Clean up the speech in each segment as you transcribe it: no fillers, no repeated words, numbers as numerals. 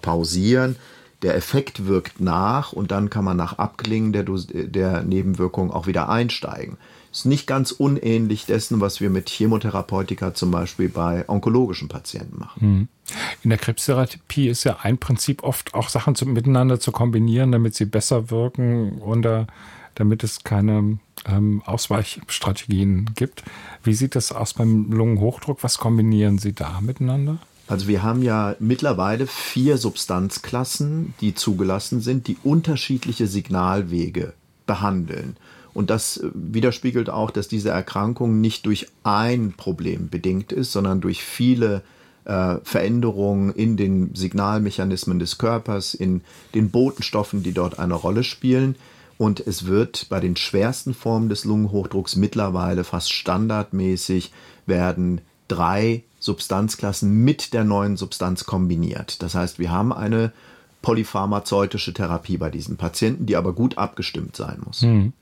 pausieren. Der Effekt wirkt nach und dann kann man nach Abklingen der Nebenwirkung auch wieder einsteigen. Ist nicht ganz unähnlich dessen, was wir mit Chemotherapeutika zum Beispiel bei onkologischen Patienten machen. In der Krebstherapie ist ja ein Prinzip oft auch Sachen miteinander zu kombinieren, damit sie besser wirken oder damit es keine Ausweichstrategien gibt. Wie sieht das aus beim Lungenhochdruck? Was kombinieren Sie da miteinander? Also wir haben ja mittlerweile 4 Substanzklassen, die zugelassen sind, die unterschiedliche Signalwege behandeln. Und das widerspiegelt auch, dass diese Erkrankung nicht durch ein Problem bedingt ist, sondern durch viele Veränderungen in den Signalmechanismen des Körpers, in den Botenstoffen, die dort eine Rolle spielen. Und es wird bei den schwersten Formen des Lungenhochdrucks mittlerweile fast standardmäßig werden 3 Substanzklassen mit der neuen Substanz kombiniert. Das heißt, wir haben eine polypharmazeutische Therapie bei diesen Patienten, die aber gut abgestimmt sein muss.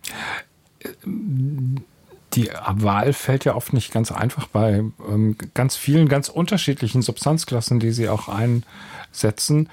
Die Wahl fällt ja oft nicht ganz einfach bei ganz vielen, ganz unterschiedlichen Substanzklassen, die Sie auch einsetzen.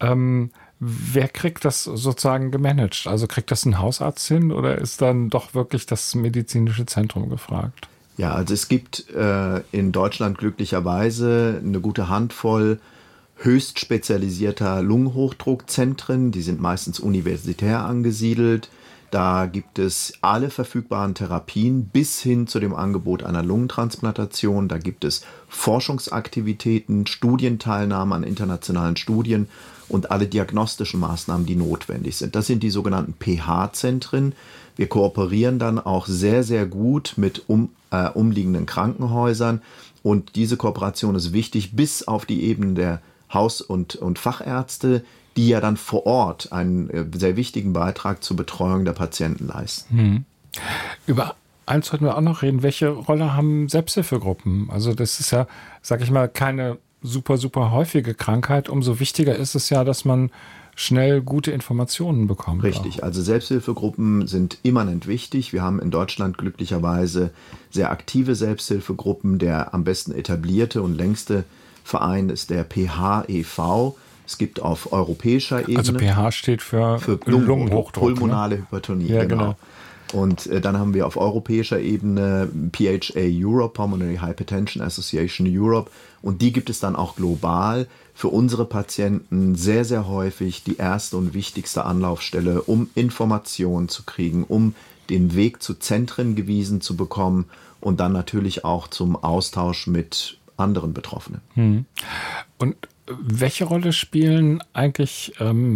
Wer kriegt das sozusagen gemanagt? Also kriegt das ein Hausarzt hin oder ist dann doch wirklich das medizinische Zentrum gefragt? Ja, also es gibt in Deutschland glücklicherweise eine gute Handvoll höchst spezialisierter Lungenhochdruckzentren. Die sind meistens universitär angesiedelt. Da gibt es alle verfügbaren Therapien bis hin zu dem Angebot einer Lungentransplantation. Da gibt es Forschungsaktivitäten, Studienteilnahme an internationalen Studien und alle diagnostischen Maßnahmen, die notwendig sind. Das sind die sogenannten PH-Zentren. Wir kooperieren dann auch sehr, sehr gut mit umliegenden Krankenhäusern. Und diese Kooperation ist wichtig bis auf die Ebene der Haus- und Fachärzte, die ja dann vor Ort einen sehr wichtigen Beitrag zur Betreuung der Patienten leisten. Über eins sollten wir auch noch reden. Welche Rolle haben Selbsthilfegruppen? Also das ist ja, sag ich mal, keine super häufige Krankheit. Umso wichtiger ist es ja, dass man schnell gute Informationen bekommt. Richtig, also Selbsthilfegruppen sind immanent wichtig. Wir haben in Deutschland glücklicherweise sehr aktive Selbsthilfegruppen. Der am besten etablierte und längste Verein ist der PH e.V. Es gibt auf europäischer Ebene... Also PH steht für Lungenhochdruck, pulmonale Hypertonie, ja, genau. Und dann haben wir auf europäischer Ebene PHA Europe, Pulmonary Hypertension Association Europe. Und die gibt es dann auch global für unsere Patienten sehr, sehr häufig die erste und wichtigste Anlaufstelle, um Informationen zu kriegen, um den Weg zu Zentren gewiesen zu bekommen und dann natürlich auch zum Austausch mit anderen Betroffenen. Und welche Rolle spielen eigentlich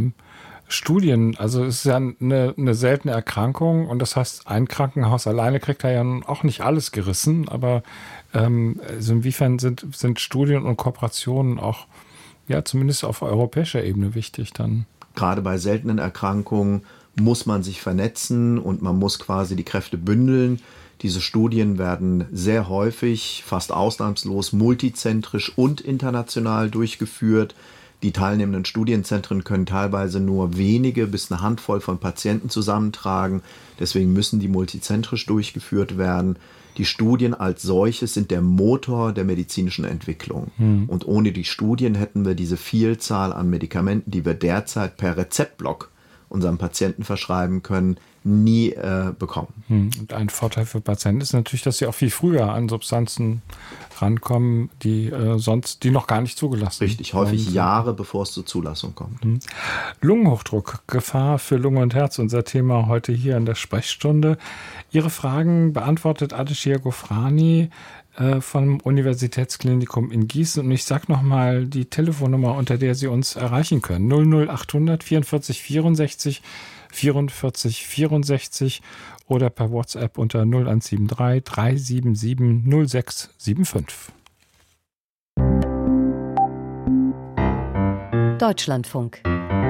Studien? Also es ist ja eine seltene Erkrankung und das heißt, ein Krankenhaus alleine kriegt da ja auch nicht alles gerissen, aber also inwiefern sind Studien und Kooperationen auch ja zumindest auf europäischer Ebene wichtig dann? Gerade bei seltenen Erkrankungen muss man sich vernetzen und man muss quasi die Kräfte bündeln. Diese Studien werden sehr häufig, fast ausnahmslos, multizentrisch und international durchgeführt. Die teilnehmenden Studienzentren können teilweise nur wenige bis eine Handvoll von Patienten zusammentragen. Deswegen müssen die multizentrisch durchgeführt werden. Die Studien als solches sind der Motor der medizinischen Entwicklung. Und ohne die Studien hätten wir diese Vielzahl an Medikamenten, die wir derzeit per Rezeptblock unseren Patienten verschreiben können, nie bekommen. Und ein Vorteil für Patienten ist natürlich, dass sie auch viel früher an Substanzen rankommen, die noch gar nicht zugelassen sind. Richtig, häufig Jahre, bevor es zur Zulassung kommt. Lungenhochdruck, Gefahr für Lunge und Herz, unser Thema heute hier in der Sprechstunde. Ihre Fragen beantwortet Ardeshir Gofrani vom Universitätsklinikum in Gießen. Und ich sage nochmal die Telefonnummer, unter der Sie uns erreichen können. 00800 44 64 44 64 oder per WhatsApp unter 0173 377 0675. Deutschlandfunk.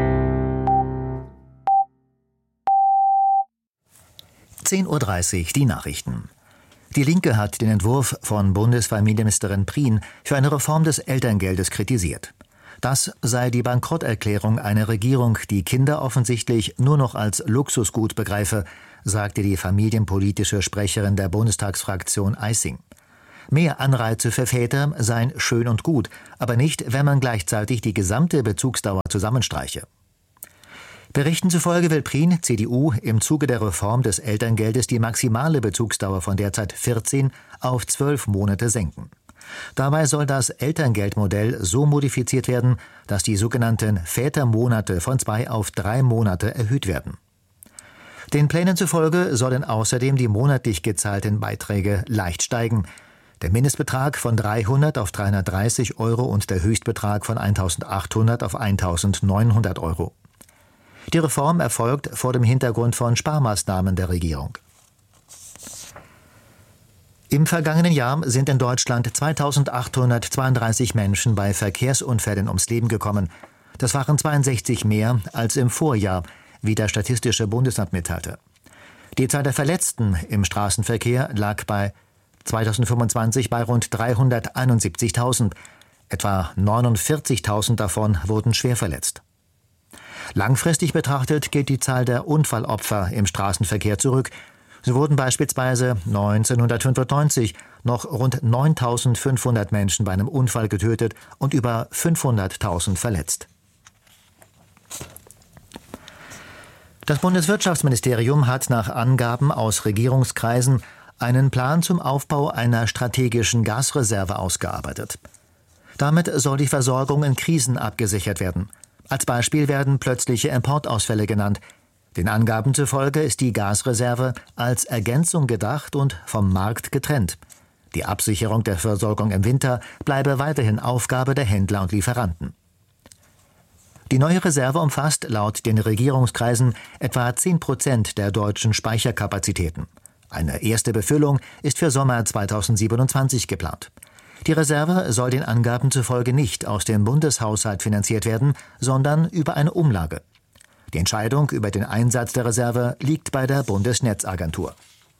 (10:30 Uhr) die Nachrichten. Die Linke hat den Entwurf von Bundesfamilienministerin Prien für eine Reform des Elterngeldes kritisiert. Das sei die Bankrotterklärung einer Regierung, die Kinder offensichtlich nur noch als Luxusgut begreife, sagte die familienpolitische Sprecherin der Bundestagsfraktion Eissing. Mehr Anreize für Väter seien schön und gut, aber nicht, wenn man gleichzeitig die gesamte Bezugsdauer zusammenstreiche. Berichten zufolge will Prien, CDU, im Zuge der Reform des Elterngeldes die maximale Bezugsdauer von derzeit 14 auf 12 Monate senken. Dabei soll das Elterngeldmodell so modifiziert werden, dass die sogenannten Vätermonate von 2 auf 3 Monate erhöht werden. Den Plänen zufolge sollen außerdem die monatlich gezahlten Beiträge leicht steigen. Der Mindestbetrag von 300 auf 330 Euro und der Höchstbetrag von 1.800 auf 1.900 Euro. Die Reform erfolgt vor dem Hintergrund von Sparmaßnahmen der Regierung. Im vergangenen Jahr sind in Deutschland 2.832 Menschen bei Verkehrsunfällen ums Leben gekommen. Das waren 62 mehr als im Vorjahr, wie das Statistische Bundesamt mitteilte. Die Zahl der Verletzten im Straßenverkehr lag bei 2025 bei rund 371.000. Etwa 49.000 davon wurden schwer verletzt. Langfristig betrachtet geht die Zahl der Unfallopfer im Straßenverkehr zurück. So wurden beispielsweise 1995 noch rund 9.500 Menschen bei einem Unfall getötet und über 500.000 verletzt. Das Bundeswirtschaftsministerium hat nach Angaben aus Regierungskreisen einen Plan zum Aufbau einer strategischen Gasreserve ausgearbeitet. Damit soll die Versorgung in Krisen abgesichert werden. Als Beispiel werden plötzliche Importausfälle genannt. Den Angaben zufolge ist die Gasreserve als Ergänzung gedacht und vom Markt getrennt. Die Absicherung der Versorgung im Winter bleibe weiterhin Aufgabe der Händler und Lieferanten. Die neue Reserve umfasst laut den Regierungskreisen etwa 10% der deutschen Speicherkapazitäten. Eine erste Befüllung ist für Sommer 2027 geplant. Die Reserve soll den Angaben zufolge nicht aus dem Bundeshaushalt finanziert werden, sondern über eine Umlage. Die Entscheidung über den Einsatz der Reserve liegt bei der Bundesnetzagentur.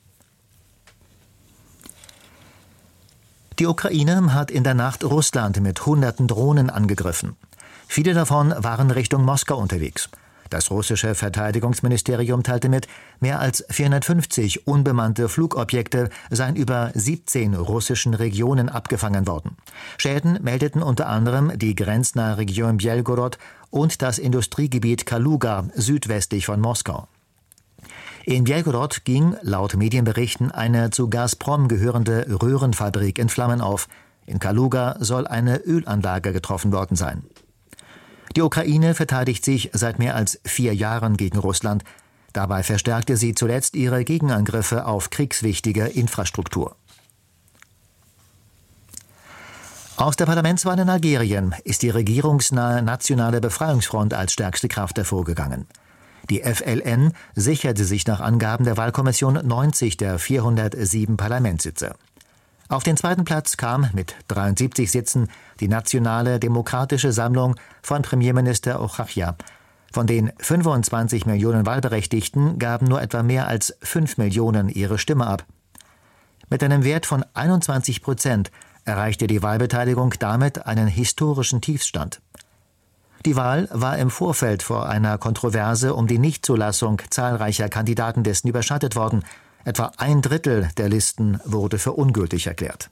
Die Ukraine hat in der Nacht Russland mit hunderten Drohnen angegriffen. Viele davon waren Richtung Moskau unterwegs. Das russische Verteidigungsministerium teilte mit, mehr als 450 unbemannte Flugobjekte seien über 17 russischen Regionen abgefangen worden. Schäden meldeten unter anderem die grenznahe Region Bjelgorod und das Industriegebiet Kaluga südwestlich von Moskau. In Bjelgorod ging, laut Medienberichten, eine zu Gazprom gehörende Röhrenfabrik in Flammen auf. In Kaluga soll eine Ölanlage getroffen worden sein. Die Ukraine verteidigt sich seit mehr als 4 Jahren gegen Russland. Dabei verstärkte sie zuletzt ihre Gegenangriffe auf kriegswichtige Infrastruktur. Aus der Parlamentswahl in Algerien ist die regierungsnahe Nationale Befreiungsfront als stärkste Kraft hervorgegangen. Die FLN sicherte sich nach Angaben der Wahlkommission 90 der 407 Parlamentssitze. Auf den zweiten Platz kam mit 73 Sitzen die Nationale Demokratische Sammlung von Premierminister Ochaja. Von den 25 Millionen Wahlberechtigten gaben nur etwa mehr als 5 Millionen ihre Stimme ab. Mit einem Wert von 21% erreichte die Wahlbeteiligung damit einen historischen Tiefstand. Die Wahl war im Vorfeld vor einer Kontroverse um die Nichtzulassung zahlreicher Kandidatenlisten überschattet worden. Etwa 1/3 der Listen wurde für ungültig erklärt.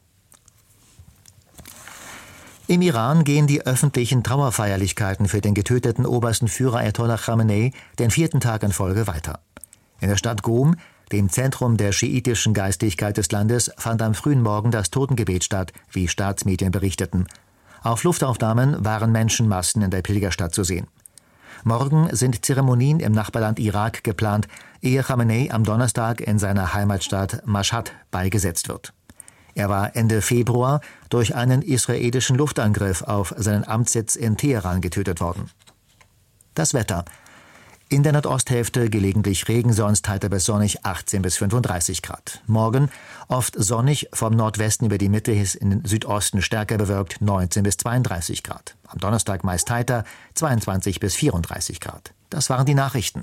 Im Iran gehen die öffentlichen Trauerfeierlichkeiten für den getöteten obersten Führer Ayatollah Khamenei den 4. Tag in Folge weiter. In der Stadt Qom, dem Zentrum der schiitischen Geistlichkeit des Landes, fand am frühen Morgen das Totengebet statt, wie Staatsmedien berichteten. Auf Luftaufnahmen waren Menschenmassen in der Pilgerstadt zu sehen. Morgen sind Zeremonien im Nachbarland Irak geplant, ehe Khamenei am Donnerstag in seiner Heimatstadt Mashhad beigesetzt wird. Er war Ende Februar durch einen israelischen Luftangriff auf seinen Amtssitz in Teheran getötet worden. Das Wetter. In der Nordosthälfte gelegentlich Regen, sonst heiter bis sonnig 18 bis 35 Grad. Morgen oft sonnig, vom Nordwesten über die Mitte in den Südosten stärker bewölkt 19 bis 32 Grad. Am Donnerstag meist heiter 22 bis 34 Grad. Das waren die Nachrichten.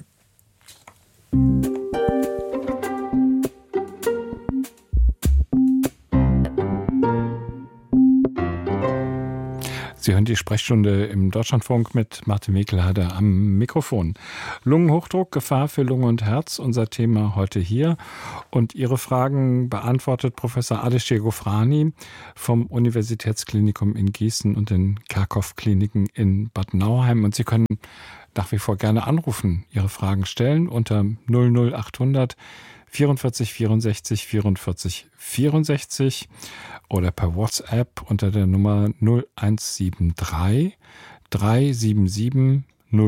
Sie hören die Sprechstunde im Deutschlandfunk mit Martin Mekelharder am Mikrofon. Lungenhochdruck, Gefahr für Lunge und Herz, unser Thema heute hier. Und Ihre Fragen beantwortet Professor Ardeshir Gofrani vom Universitätsklinikum in Gießen und den Kerkhoff-Kliniken in Bad Nauheim. Und Sie können nach wie vor gerne anrufen, Ihre Fragen stellen unter 00800 44 64 44 64 oder per WhatsApp unter der Nummer 0173 377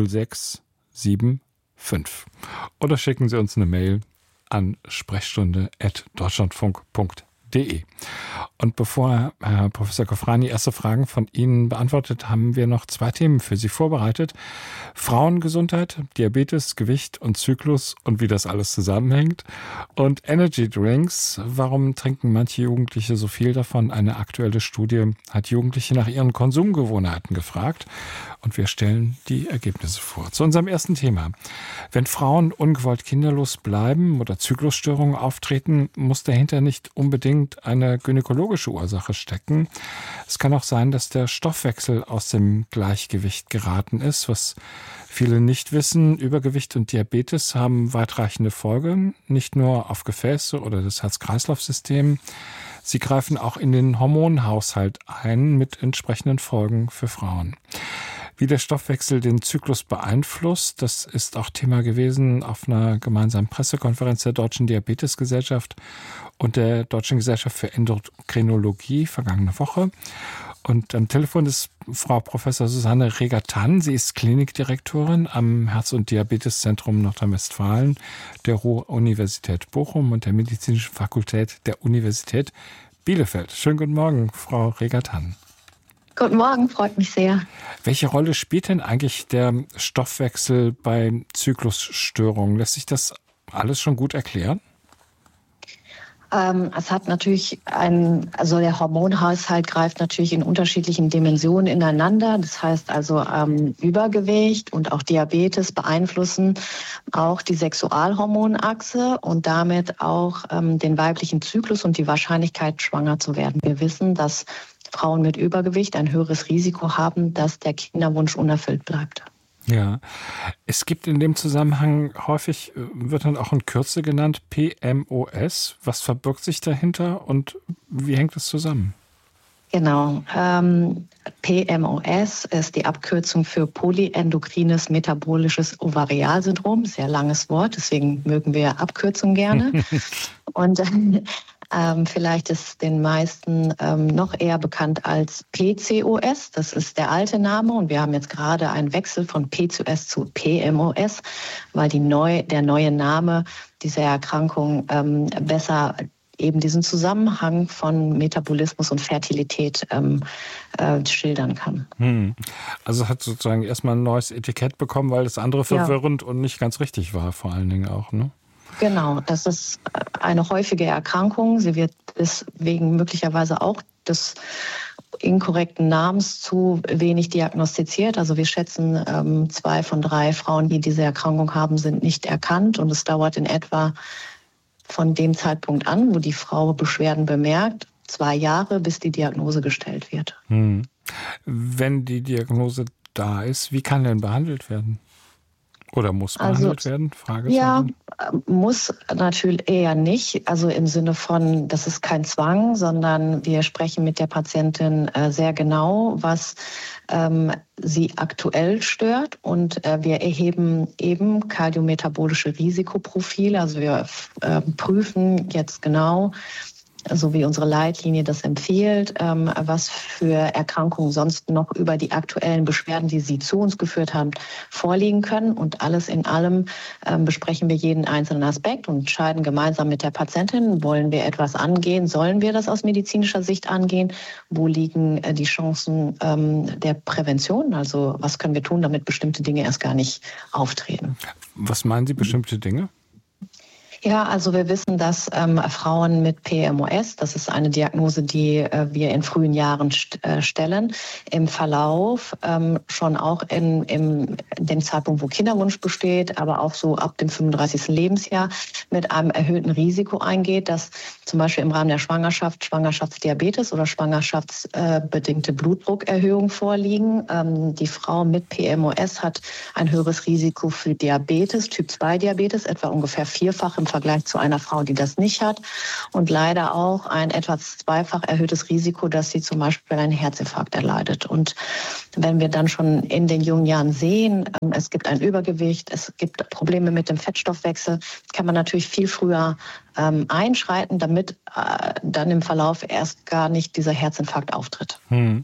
0675. Oder schicken Sie uns eine Mail an sprechstunde@deutschlandfunk.de. Und bevor Herr Professor Gofrani erste Fragen von Ihnen beantwortet, haben wir noch 2 Themen für Sie vorbereitet. Frauengesundheit, Diabetes, Gewicht und Zyklus und wie das alles zusammenhängt. Und Energy Drinks, warum trinken manche Jugendliche so viel davon? Eine aktuelle Studie hat Jugendliche nach ihren Konsumgewohnheiten gefragt. Und wir stellen die Ergebnisse vor. Zu unserem ersten Thema. Wenn Frauen ungewollt kinderlos bleiben oder Zyklusstörungen auftreten, muss dahinter nicht unbedingt eine gynäkologische Ursache stecken. Es kann auch sein, dass der Stoffwechsel aus dem Gleichgewicht geraten ist. Was viele nicht wissen, Übergewicht und Diabetes haben weitreichende Folgen, nicht nur auf Gefäße oder das Herz-Kreislauf-System. Sie greifen auch in den Hormonhaushalt ein mit entsprechenden Folgen für Frauen. Wie der Stoffwechsel den Zyklus beeinflusst, das ist auch Thema gewesen auf einer gemeinsamen Pressekonferenz der Deutschen Diabetesgesellschaft und der Deutschen Gesellschaft für Endokrinologie vergangene Woche. Und am Telefon ist Frau Professor Susanne Reger-Tann. Sie ist Klinikdirektorin am Herz- und Diabeteszentrum Nordrhein-Westfalen der Ruhr-Universität Bochum und der Medizinischen Fakultät der Universität Bielefeld. Schönen guten Morgen, Frau Reger-Tann. Guten Morgen, freut mich sehr. Welche Rolle spielt denn eigentlich der Stoffwechsel bei Zyklusstörungen? Lässt sich das alles schon gut erklären? Es hat natürlich der Hormonhaushalt greift natürlich in unterschiedlichen Dimensionen ineinander. Das heißt also, Übergewicht und auch Diabetes beeinflussen auch die Sexualhormonachse und damit auch den weiblichen Zyklus und die Wahrscheinlichkeit, schwanger zu werden. Wir wissen, dass Frauen mit Übergewicht ein höheres Risiko haben, dass der Kinderwunsch unerfüllt bleibt. Ja, es gibt in dem Zusammenhang häufig, wird dann auch in Kürze genannt, PMOS. Was verbirgt sich dahinter und wie hängt es zusammen? Genau. PMOS ist die Abkürzung für polyendokrines metabolisches Ovarialsyndrom. Sehr langes Wort, deswegen mögen wir Abkürzungen gerne. Und vielleicht ist den meisten noch eher bekannt als PCOS. Das ist der alte Name und wir haben jetzt gerade einen Wechsel von PCOS zu PMOS, weil der neue Name dieser Erkrankung besser eben diesen Zusammenhang von Metabolismus und Fertilität schildern kann. Also es hat sozusagen erstmal ein neues Etikett bekommen, weil das andere verwirrend und nicht ganz richtig war, vor allen Dingen auch, ne? Genau, das ist eine häufige Erkrankung. Sie wird deswegen möglicherweise auch des inkorrekten Namens zu wenig diagnostiziert. Also wir schätzen, 2 von 3 Frauen, die diese Erkrankung haben, sind nicht erkannt. Und es dauert in etwa von dem Zeitpunkt an, wo die Frau Beschwerden bemerkt, 2 Jahre, bis die Diagnose gestellt wird. Wenn die Diagnose da ist, wie kann denn behandelt werden? Oder muss behandelt werden? Ja, muss natürlich eher nicht. Also im Sinne von, das ist kein Zwang, sondern wir sprechen mit der Patientin sehr genau, was sie aktuell stört. Und wir erheben eben kardiometabolische Risikoprofile. Also wir prüfen jetzt genau, so wie unsere Leitlinie das empfiehlt, was für Erkrankungen sonst noch über die aktuellen Beschwerden, die Sie zu uns geführt haben, vorliegen können. Und alles in allem besprechen wir jeden einzelnen Aspekt und entscheiden gemeinsam mit der Patientin, wollen wir etwas angehen, sollen wir das aus medizinischer Sicht angehen, wo liegen die Chancen der Prävention, also was können wir tun, damit bestimmte Dinge erst gar nicht auftreten. Was meinen Sie, bestimmte Dinge? Ja, also wir wissen, dass Frauen mit PMOS, das ist eine Diagnose, die wir in frühen Jahren stellen, im Verlauf schon auch in dem Zeitpunkt, wo Kinderwunsch besteht, aber auch so ab dem 35. Lebensjahr mit einem erhöhten Risiko eingeht, dass zum Beispiel im Rahmen der Schwangerschaft Schwangerschaftsdiabetes oder schwangerschaftsbedingte Blutdruckerhöhung vorliegen. Die Frau mit PMOS hat ein höheres Risiko für Diabetes, Typ-2-Diabetes, etwa ungefähr 4-fach im Vergleich zu einer Frau, die das nicht hat. Und leider auch ein etwa 2-fach erhöhtes Risiko, dass sie zum Beispiel einen Herzinfarkt erleidet. Und wenn wir dann schon in den jungen Jahren sehen, es gibt ein Übergewicht, es gibt Probleme mit dem Fettstoffwechsel, kann man natürlich viel früher einschreiten, damit dann im Verlauf erst gar nicht dieser Herzinfarkt auftritt.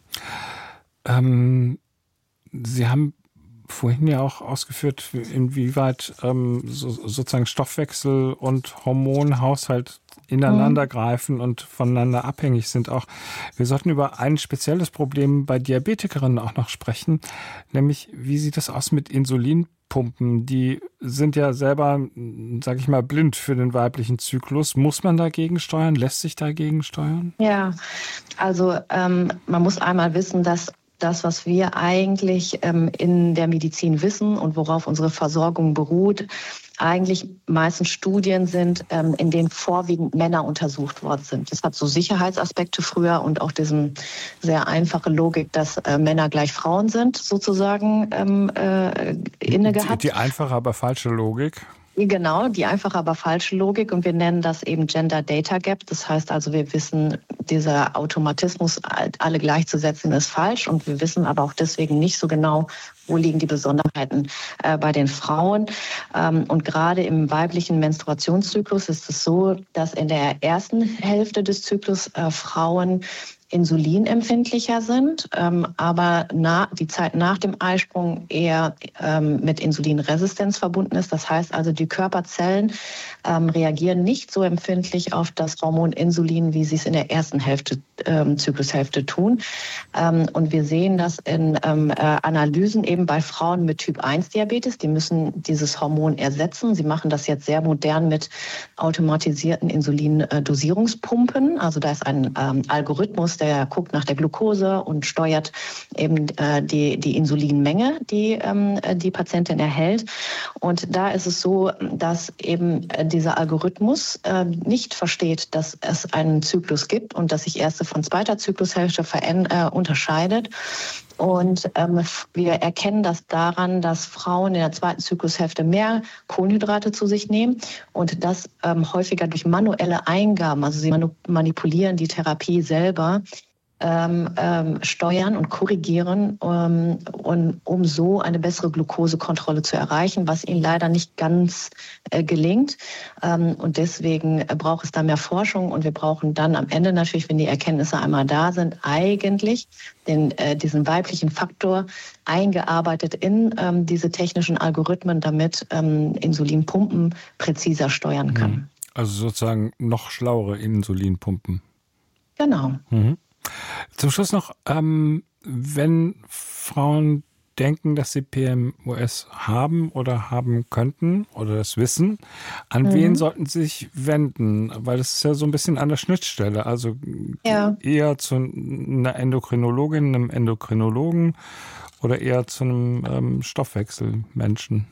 Sie haben vorhin ja auch ausgeführt, inwieweit sozusagen Stoffwechsel und Hormonhaushalt ineinander greifen und voneinander abhängig sind auch. Wir sollten über ein spezielles Problem bei Diabetikerinnen auch noch sprechen, nämlich wie sieht das aus mit Insulinpumpen? Die sind ja selber, sage ich mal, blind für den weiblichen Zyklus. Muss man dagegen steuern? Lässt sich dagegen steuern? Ja, also man muss einmal wissen, dass das, was wir eigentlich in der Medizin wissen und worauf unsere Versorgung beruht, eigentlich meistens Studien sind, in denen vorwiegend Männer untersucht worden sind. Das hat so Sicherheitsaspekte früher und auch diesen sehr einfache Logik, dass Männer gleich Frauen sind, sozusagen inne gehabt. Die einfache, aber falsche Logik. Genau, die einfache, aber falsche Logik. Und wir nennen das eben Gender Data Gap. Das heißt also, wir wissen, dieser Automatismus, alle gleichzusetzen, ist falsch. Und wir wissen aber auch deswegen nicht so genau, wo liegen die Besonderheiten bei den Frauen. Und gerade im weiblichen Menstruationszyklus ist es so, dass in der ersten Hälfte des Zyklus Frauen insulinempfindlicher sind, aber die Zeit nach dem Eisprung eher mit Insulinresistenz verbunden ist. Das heißt also, die Körperzellen reagieren nicht so empfindlich auf das Hormon Insulin, wie sie es in der ersten Zyklushälfte tun. Und wir sehen das in Analysen eben bei Frauen mit Typ-1-Diabetes. Die müssen dieses Hormon ersetzen. Sie machen das jetzt sehr modern mit automatisierten Insulindosierungspumpen. Also da ist ein Algorithmus, der guckt nach der Glucose und steuert eben die Insulinmenge, die die Patientin erhält. Und da ist es so, dass eben dieser Algorithmus nicht versteht, dass es einen Zyklus gibt und dass sich erste von zweiter Zyklushälfte unterscheidet. Und wir erkennen das daran, dass Frauen in der zweiten Zyklushälfte mehr Kohlenhydrate zu sich nehmen und das häufiger durch manuelle Eingaben, also sie manipulieren die Therapie selber, steuern und korrigieren, um so eine bessere Glukosekontrolle zu erreichen, was ihnen leider nicht ganz gelingt. Und deswegen braucht es da mehr Forschung und wir brauchen dann am Ende natürlich, wenn die Erkenntnisse einmal da sind, eigentlich diesen weiblichen Faktor eingearbeitet in diese technischen Algorithmen, damit Insulinpumpen präziser steuern kann. Also sozusagen noch schlauere Insulinpumpen. Genau. Zum Schluss noch, wenn Frauen denken, dass sie PMOS haben oder haben könnten oder das wissen, an wen sollten sie sich wenden? Weil es ist ja so ein bisschen an der Schnittstelle, also eher zu einer Endokrinologin, einem Endokrinologen oder eher zu einem Stoffwechselmenschen.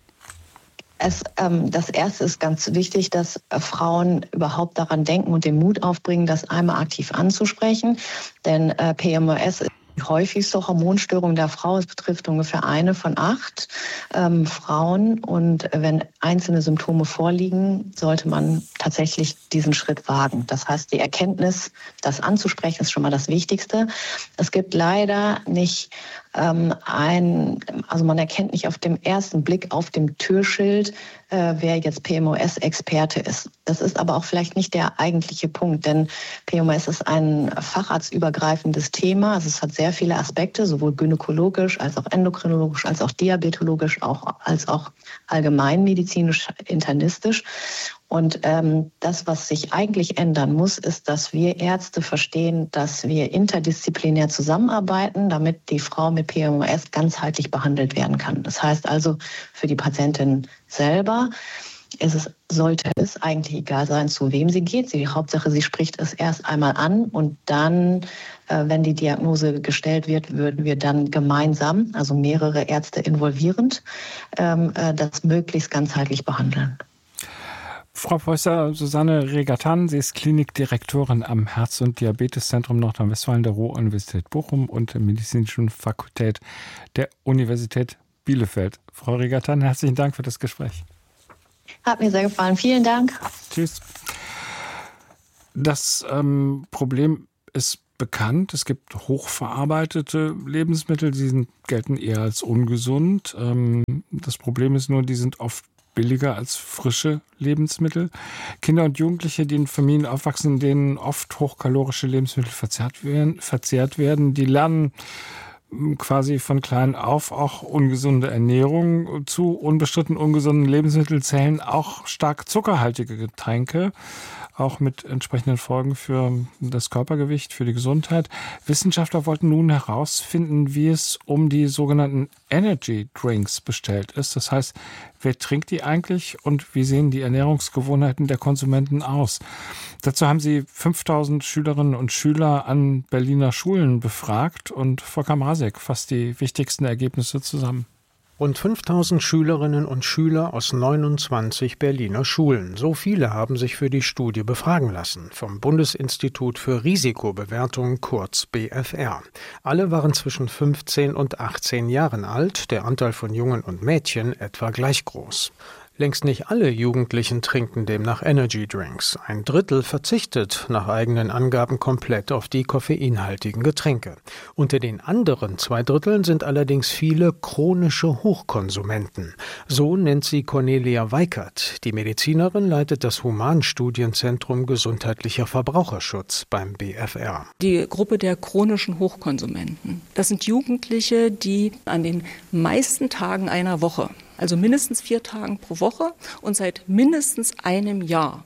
Das Erste ist ganz wichtig, dass Frauen überhaupt daran denken und den Mut aufbringen, das einmal aktiv anzusprechen. Denn PMOS ist die häufigste Hormonstörung der Frau. Es betrifft ungefähr 1 von 8 Frauen. Und wenn einzelne Symptome vorliegen, sollte man tatsächlich diesen Schritt wagen. Das heißt, die Erkenntnis, das anzusprechen, ist schon mal das Wichtigste. Es gibt leider nicht also man erkennt nicht auf dem ersten Blick auf dem Türschild, wer jetzt PMOS-Experte ist. Das ist aber auch vielleicht nicht der eigentliche Punkt, denn PMOS ist ein facharztübergreifendes Thema. Also es hat sehr viele Aspekte, sowohl gynäkologisch als auch endokrinologisch, als auch diabetologisch, als auch allgemeinmedizinisch, internistisch. Und das, was sich eigentlich ändern muss, ist, dass wir Ärzte verstehen, dass wir interdisziplinär zusammenarbeiten, damit die Frau mit PMOS ganzheitlich behandelt werden kann. Das heißt also für die Patientin selber, sollte es eigentlich egal sein, zu wem sie geht. Die Hauptsache, sie spricht es erst einmal an und dann, wenn die Diagnose gestellt wird, würden wir dann gemeinsam, also mehrere Ärzte involvierend, das möglichst ganzheitlich behandeln. Frau Professor Susanne Regattan, sie ist Klinikdirektorin am Herz- und Diabeteszentrum Nordrhein-Westfalen der Ruhr-Universität Bochum und der Medizinischen Fakultät der Universität Bielefeld. Frau Regattan, herzlichen Dank für das Gespräch. Hat mir sehr gefallen. Vielen Dank. Tschüss. Das Problem ist bekannt. Es gibt hochverarbeitete Lebensmittel, die gelten eher als ungesund. Das Problem ist nur, die sind oft billiger als frische Lebensmittel. Kinder und Jugendliche, die in Familien aufwachsen, in denen oft hochkalorische Lebensmittel verzehrt werden, die lernen quasi von klein auf auch ungesunde Ernährung. Zu unbestritten ungesunden Lebensmitteln zählen auch stark zuckerhaltige Getränke, auch mit entsprechenden Folgen für das Körpergewicht, für die Gesundheit. Wissenschaftler wollten nun herausfinden, wie es um die sogenannten Energy Drinks bestellt ist. Das heißt, wer trinkt die eigentlich und wie sehen die Ernährungsgewohnheiten der Konsumenten aus? Dazu haben sie 5000 Schülerinnen und Schüler an Berliner Schulen befragt und Volker Mrazek fasst die wichtigsten Ergebnisse zusammen. Rund 5000 Schülerinnen und Schüler aus 29 Berliner Schulen. So viele haben sich für die Studie befragen lassen. Vom Bundesinstitut für Risikobewertung, kurz BfR. Alle waren zwischen 15 und 18 Jahren alt, der Anteil von Jungen und Mädchen etwa gleich groß. Längst nicht alle Jugendlichen trinken demnach Energy Drinks. 1/3 verzichtet nach eigenen Angaben komplett auf die koffeinhaltigen Getränke. Unter den anderen 2/3 sind allerdings viele chronische Hochkonsumenten. So nennt sie Cornelia Weikert. Die Medizinerin leitet das Humanstudienzentrum Gesundheitlicher Verbraucherschutz beim BfR. Die Gruppe der chronischen Hochkonsumenten. Das sind Jugendliche, die an den meisten Tagen einer Woche, also mindestens 4 Tagen pro Woche und seit mindestens einem Jahr,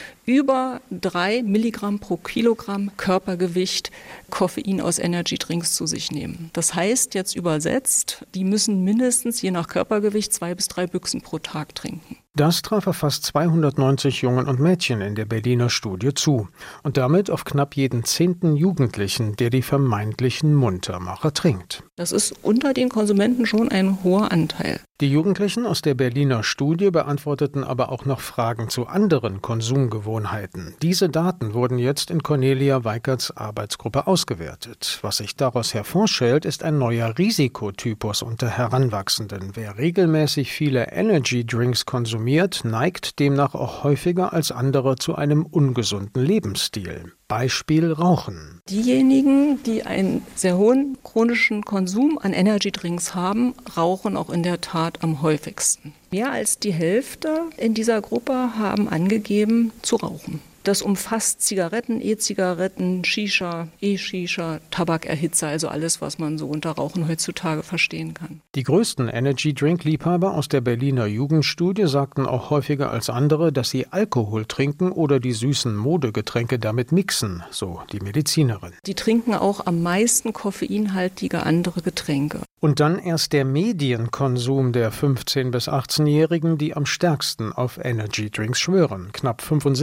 über 3 Milligramm pro Kilogramm Körpergewicht Koffein aus Energydrinks zu sich nehmen. Das heißt, jetzt übersetzt, die müssen mindestens je nach Körpergewicht 2 bis 3 Büchsen pro Tag trinken. Das traf auf fast 290 Jungen und Mädchen in der Berliner Studie zu. Und damit auf knapp jeden 10. Jugendlichen, der die vermeintlichen Muntermacher trinkt. Das ist unter den Konsumenten schon ein hoher Anteil. Die Jugendlichen aus der Berliner Studie beantworteten aber auch noch Fragen zu anderen Konsumgewohnheiten. Diese Daten wurden jetzt in Cornelia Weikerts Arbeitsgruppe ausgewertet. Was sich daraus hervorstellt, ist ein neuer Risikotypus unter Heranwachsenden. Wer regelmäßig viele Energy Drinks konsumiert, neigt demnach auch häufiger als andere zu einem ungesunden Lebensstil. Beispiel Rauchen. Diejenigen, die einen sehr hohen chronischen Konsum an Energydrinks haben, rauchen auch in der Tat am häufigsten. Mehr als die Hälfte in dieser Gruppe haben angegeben, zu rauchen. Das umfasst Zigaretten, E-Zigaretten, Shisha, E-Shisha, Tabakerhitzer, also alles, was man so unter Rauchen heutzutage verstehen kann. Die größten Energy-Drink-Liebhaber aus der Berliner Jugendstudie sagten auch häufiger als andere, dass sie Alkohol trinken oder die süßen Modegetränke damit mixen, so die Medizinerin. Die trinken auch am meisten koffeinhaltige andere Getränke. Und dann erst der Medienkonsum der 15- bis 18-Jährigen, die am stärksten auf Energy-Drinks schwören. Knapp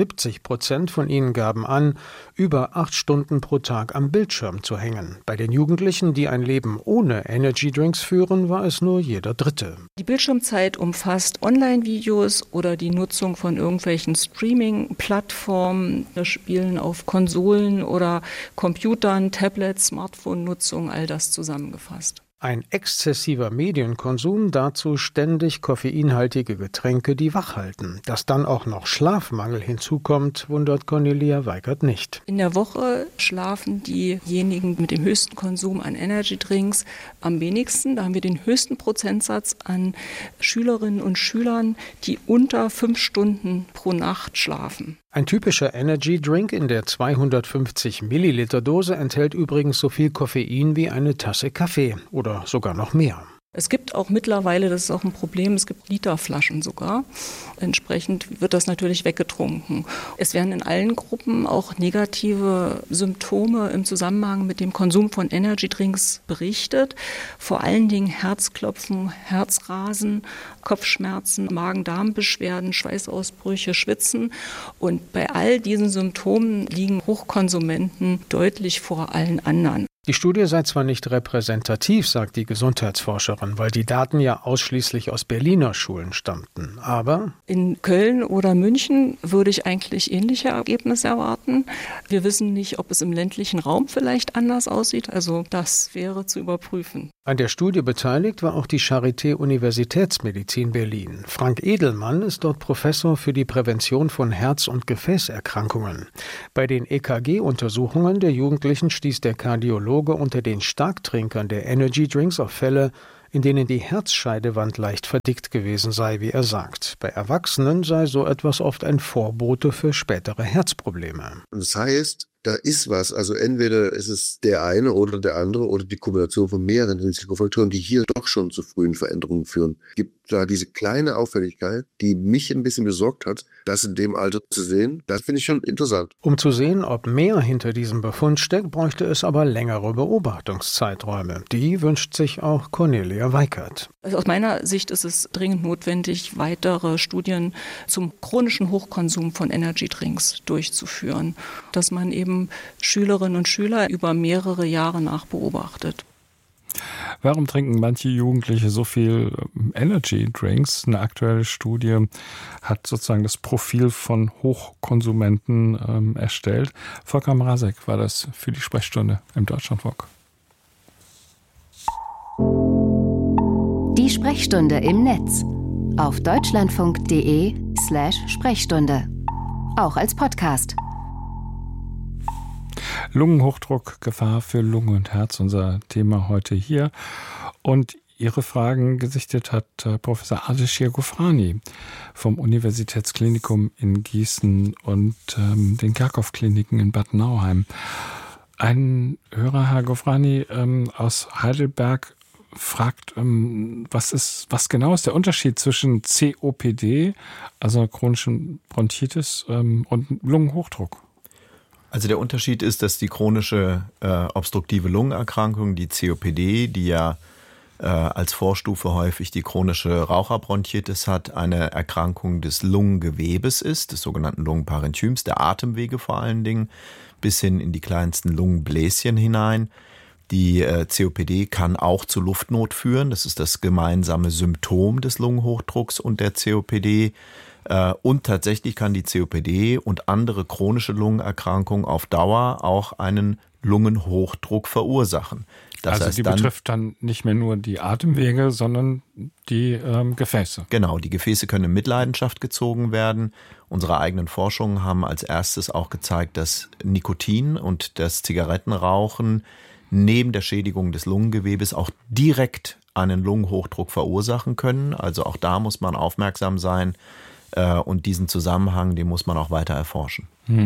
75% von ihnen gaben an, über 8 Stunden pro Tag am Bildschirm zu hängen. Bei den Jugendlichen, die ein Leben ohne Energy-Drinks führen, war es nur jeder Dritte. Die Bildschirmzeit umfasst Online-Videos oder die Nutzung von irgendwelchen Streaming-Plattformen, Spielen auf Konsolen oder Computern, Tablets, Smartphone-Nutzung, all das zusammengefasst. Ein exzessiver Medienkonsum, dazu ständig koffeinhaltige Getränke, die wach halten. Dass dann auch noch Schlafmangel hinzukommt, wundert Cornelia Weikert nicht. In der Woche schlafen diejenigen mit dem höchsten Konsum an Energydrinks am wenigsten. Da haben wir den höchsten Prozentsatz an Schülerinnen und Schülern, die unter 5 Stunden pro Nacht schlafen. Ein typischer Energy-Drink in der 250 Milliliter Dose enthält übrigens so viel Koffein wie eine Tasse Kaffee oder sogar noch mehr. Es gibt auch mittlerweile, das ist auch ein Problem, es gibt Literflaschen sogar. Entsprechend wird das natürlich weggetrunken. Es werden in allen Gruppen auch negative Symptome im Zusammenhang mit dem Konsum von Energydrinks berichtet. Vor allen Dingen Herzklopfen, Herzrasen, Kopfschmerzen, Magen-Darm-Beschwerden, Schweißausbrüche, Schwitzen. Und bei all diesen Symptomen liegen Hochkonsumenten deutlich vor allen anderen. Die Studie sei zwar nicht repräsentativ, sagt die Gesundheitsforscherin, weil die Daten ja ausschließlich aus Berliner Schulen stammten, aber in Köln oder München würde ich eigentlich ähnliche Ergebnisse erwarten. Wir wissen nicht, ob es im ländlichen Raum vielleicht anders aussieht, also das wäre zu überprüfen. An der Studie beteiligt war auch die Charité Universitätsmedizin Berlin. Frank Edelmann ist dort Professor für die Prävention von Herz- und Gefäßerkrankungen. Bei den EKG-Untersuchungen der Jugendlichen stieß der Kardiologe unter den Starktrinkern der Energy Drinks auf Fälle, in denen die Herzscheidewand leicht verdickt gewesen sei, wie er sagt. Bei Erwachsenen sei so etwas oft ein Vorbote für spätere Herzprobleme. Das heißt, da ist was. Also entweder ist es der eine oder der andere oder die Kombination von mehreren Risikofaktoren, die hier doch schon zu frühen Veränderungen führen. Es gibt da diese kleine Auffälligkeit, die mich ein bisschen besorgt hat, das in dem Alter zu sehen. Das finde ich schon interessant. Um zu sehen, ob mehr hinter diesem Befund steckt, bräuchte es aber längere Beobachtungszeiträume. Die wünscht sich auch Cornelia Weikert. Also aus meiner Sicht ist es dringend notwendig, weitere Studien zum chronischen Hochkonsum von Energydrinks durchzuführen, dass man eben Schülerinnen und Schüler über mehrere Jahre nachbeobachtet. Warum trinken manche Jugendliche so viel Energy Drinks? Eine aktuelle Studie hat sozusagen das Profil von Hochkonsumenten erstellt. Volker Mrazek war das für die Sprechstunde im Deutschlandfunk. Die Sprechstunde im Netz auf deutschlandfunk.de/Sprechstunde. Auch als Podcast. Lungenhochdruck, Gefahr für Lunge und Herz, unser Thema heute hier. Und Ihre Fragen gesichtet hat Professor Ardeshir Ghofrani vom Universitätsklinikum in Gießen und den Kerkhoff-Kliniken in Bad Nauheim. Ein Hörer, Herr Ghofrani, aus Heidelberg fragt, was genau ist der Unterschied zwischen COPD, also chronischen Bronchitis, und Lungenhochdruck? Also der Unterschied ist, dass die chronische obstruktive Lungenerkrankung, die COPD, die ja als Vorstufe häufig die chronische Raucherbronchitis hat, eine Erkrankung des Lungengewebes ist, des sogenannten Lungenparenchyms, der Atemwege vor allen Dingen, bis hin in die kleinsten Lungenbläschen hinein. Die COPD kann auch zu Luftnot führen. Das ist das gemeinsame Symptom des Lungenhochdrucks und der COPD. Und tatsächlich kann die COPD und andere chronische Lungenerkrankungen auf Dauer auch einen Lungenhochdruck verursachen. Das also heißt die betrifft dann nicht mehr nur die Atemwege, sondern die Gefäße. Genau, die Gefäße können in Mitleidenschaft gezogen werden. Unsere eigenen Forschungen haben als erstes auch gezeigt, dass Nikotin und das Zigarettenrauchen neben der Schädigung des Lungengewebes auch direkt einen Lungenhochdruck verursachen können. Also auch da muss man aufmerksam sein. Und diesen Zusammenhang, den muss man auch weiter erforschen.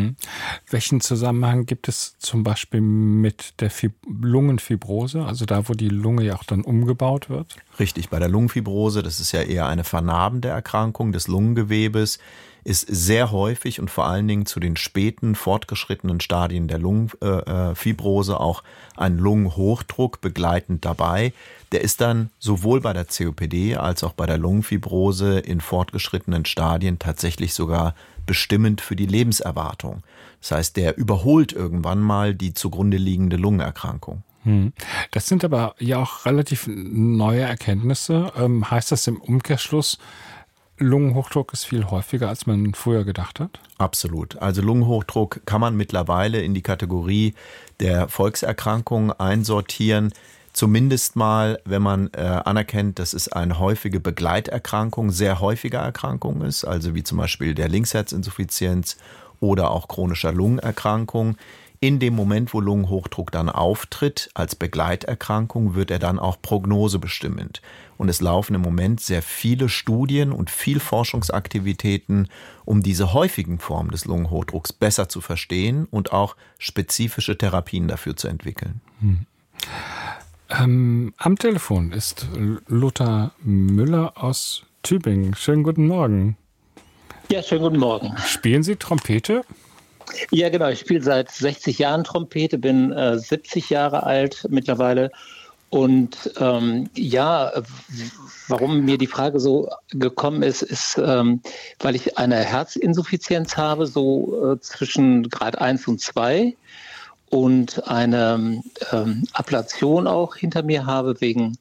Welchen Zusammenhang gibt es zum Beispiel mit der Lungenfibrose, also da, wo die Lunge ja auch dann umgebaut wird? Richtig, bei der Lungenfibrose, das ist ja eher eine vernarbende Erkrankung des Lungengewebes, ist sehr häufig und vor allen Dingen zu den späten, fortgeschrittenen Stadien der Lungenfibrose auch ein Lungenhochdruck begleitend dabei. Der ist dann sowohl bei der COPD als auch bei der Lungenfibrose in fortgeschrittenen Stadien tatsächlich sogar bestimmend für die Lebenserwartung. Das heißt, der überholt irgendwann mal die zugrunde liegende Lungenerkrankung. Das sind aber ja auch relativ neue Erkenntnisse. Heißt das im Umkehrschluss, Lungenhochdruck ist viel häufiger, als man früher gedacht hat? Absolut. Also Lungenhochdruck kann man mittlerweile in die Kategorie der Volkserkrankungen einsortieren. Zumindest mal, wenn man anerkennt, dass es eine häufige Begleiterkrankung, sehr häufiger Erkrankung ist, also wie zum Beispiel der Linksherzinsuffizienz oder auch chronischer Lungenerkrankung. In dem Moment, wo Lungenhochdruck dann auftritt als Begleiterkrankung, wird er dann auch prognosebestimmend. Und es laufen im Moment sehr viele Studien und viel Forschungsaktivitäten, um diese häufigen Formen des Lungenhochdrucks besser zu verstehen und auch spezifische Therapien dafür zu entwickeln. Am Telefon ist Lothar Müller aus Tübingen. Schönen guten Morgen. Ja, schönen guten Morgen. Spielen Sie Trompete? Ja, genau. Ich spiele seit 60 Jahren Trompete, bin 70 Jahre alt mittlerweile. Und warum mir die Frage so gekommen ist, weil ich eine Herzinsuffizienz habe, so zwischen Grad 1 und 2 und eine Ablation auch hinter mir habe wegen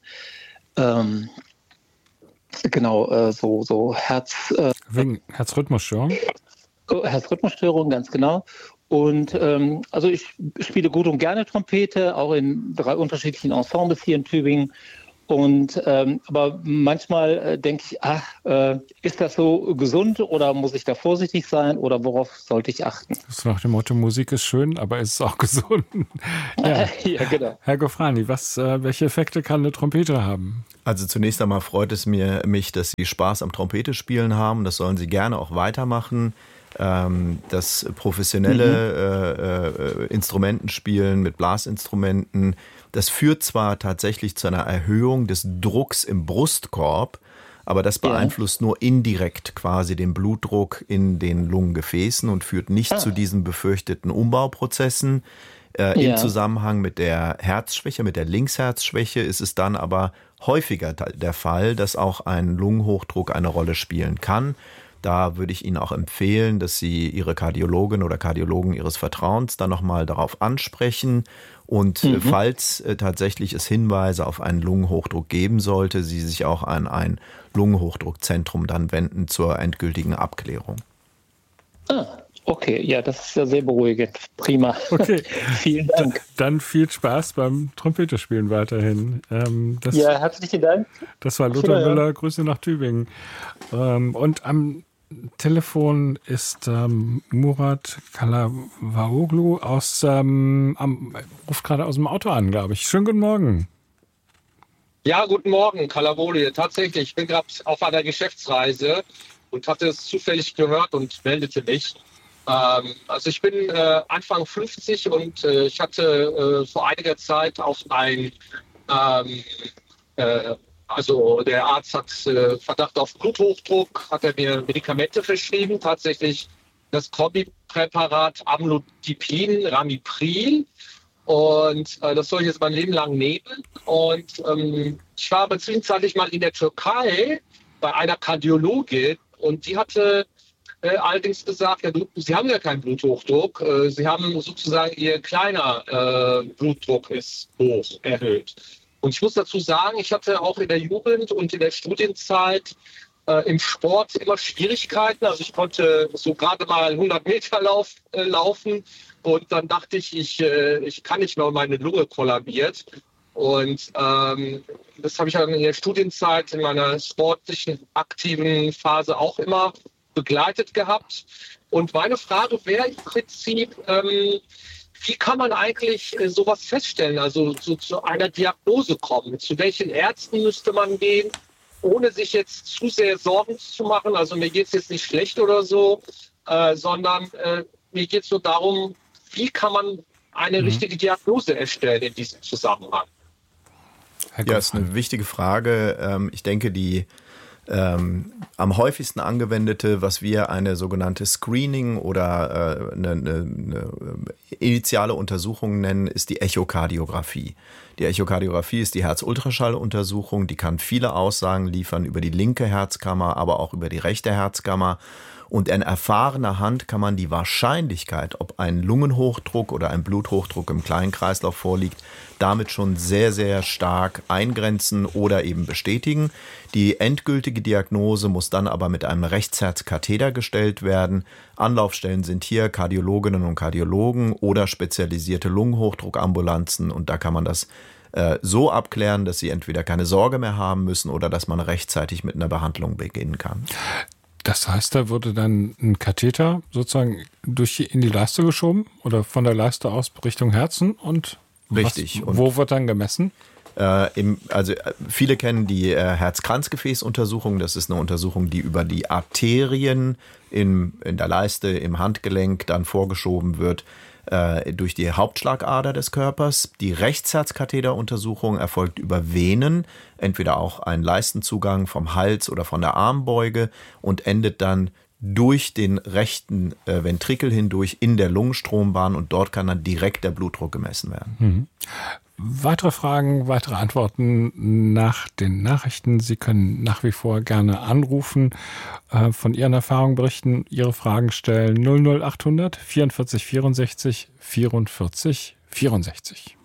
wegen Herzrhythmusstörung? Herzrhythmusstörung, ganz genau. Und also ich spiele gut und gerne Trompete, auch in 3 unterschiedlichen Ensembles hier in Tübingen. Und aber manchmal denke ich, ist das so gesund oder muss ich da vorsichtig sein oder worauf sollte ich achten? Das ist nach dem Motto, Musik ist schön, aber ist es auch gesund? Ja. Ja, genau. Herr Gofrani, welche Effekte kann eine Trompete haben? Also zunächst einmal freut es mich, dass Sie Spaß am Trompetespielen haben. Das sollen Sie gerne auch weitermachen. Das professionelle Instrumentenspielen mit Blasinstrumenten, das führt zwar tatsächlich zu einer Erhöhung des Drucks im Brustkorb, aber das beeinflusst nur indirekt quasi den Blutdruck in den Lungengefäßen und führt nicht zu diesen befürchteten Umbauprozessen. Im Zusammenhang mit der Herzschwäche, mit der Linksherzschwäche ist es dann aber häufiger der Fall, dass auch ein Lungenhochdruck eine Rolle spielen kann. Da würde ich Ihnen auch empfehlen, dass Sie Ihre Kardiologin oder Kardiologen Ihres Vertrauens dann nochmal darauf ansprechen und falls tatsächlich es Hinweise auf einen Lungenhochdruck geben sollte, Sie sich auch an ein Lungenhochdruckzentrum dann wenden zur endgültigen Abklärung. Okay, ja, das ist ja sehr beruhigend. Prima. Okay. Vielen Dank. Dann viel Spaß beim Trompetespielen weiterhin. Herzlichen Dank. Das war Lothar Müller. Grüße nach Tübingen. Und am Telefon ist Murat Kalavaoglu ruft gerade aus dem Auto an, glaube ich. Schönen guten Morgen. Ja, guten Morgen, Kalavaoglu. Tatsächlich, ich bin gerade auf einer Geschäftsreise und hatte es zufällig gehört und meldete mich. Also ich bin Anfang 50 und ich hatte vor einiger Zeit auf also der Arzt hat Verdacht auf Bluthochdruck, hat er mir Medikamente verschrieben, tatsächlich das Kombipräparat Amlodipin, Ramipril. Und das soll ich jetzt mein Leben lang nehmen. Und ich war aber zwischenzeitlich mal in der Türkei bei einer Kardiologin und die hatte allerdings gesagt, ja, Sie haben ja keinen Bluthochdruck, Sie haben sozusagen Ihr kleiner Blutdruck ist hoch, erhöht. Und ich muss dazu sagen, ich hatte auch in der Jugend und in der Studienzeit im Sport immer Schwierigkeiten. Also ich konnte so gerade mal 100 Meter laufen und dann dachte ich, ich kann nicht mehr, meine Lunge kollabiert. Und das habe ich in der Studienzeit in meiner sportlichen, aktiven Phase auch immer begleitet gehabt. Und meine Frage wäre im Prinzip, wie kann man eigentlich sowas feststellen, also zu einer Diagnose kommen? Zu welchen Ärzten müsste man gehen, ohne sich jetzt zu sehr Sorgen zu machen? Also mir geht es jetzt nicht schlecht oder so, sondern mir geht es nur darum, wie kann man eine richtige Diagnose erstellen in diesem Zusammenhang? Ja, das ist eine wichtige Frage. Ich denke, die am häufigsten angewendete, was wir eine sogenannte Screening oder eine initiale Untersuchung nennen, ist die Echokardiographie. Die Echokardiographie ist die Herzultraschalluntersuchung, die kann viele Aussagen liefern über die linke Herzkammer, aber auch über die rechte Herzkammer. Und in erfahrener Hand kann man die Wahrscheinlichkeit, ob ein Lungenhochdruck oder ein Bluthochdruck im kleinen Kreislauf vorliegt, damit schon sehr, sehr stark eingrenzen oder eben bestätigen. Die endgültige Diagnose muss dann aber mit einem Rechtsherzkatheter gestellt werden. Anlaufstellen sind hier Kardiologinnen und Kardiologen oder spezialisierte Lungenhochdruckambulanzen. Und da kann man das so abklären, dass sie entweder keine Sorge mehr haben müssen oder dass man rechtzeitig mit einer Behandlung beginnen kann. Das heißt, da wurde dann ein Katheter sozusagen in die Leiste geschoben oder von der Leiste aus Richtung Herzen und richtig. Wo wird dann gemessen? Viele kennen die Herz-Kranzgefäß-Untersuchung. Das ist eine Untersuchung, die über die Arterien in der Leiste, im Handgelenk dann vorgeschoben wird. durch die Hauptschlagader des Körpers. Die Rechtsherzkatheteruntersuchung erfolgt über Venen, entweder auch ein Leistenzugang vom Hals oder von der Armbeuge und endet dann durch den rechten Ventrikel hindurch in der Lungenstrombahn und dort kann dann direkt der Blutdruck gemessen werden. Mhm. Weitere Fragen, weitere Antworten nach den Nachrichten. Sie können nach wie vor gerne anrufen, von Ihren Erfahrungen berichten, Ihre Fragen stellen 00800 44 64 44 64.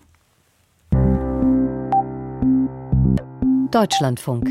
Deutschlandfunk.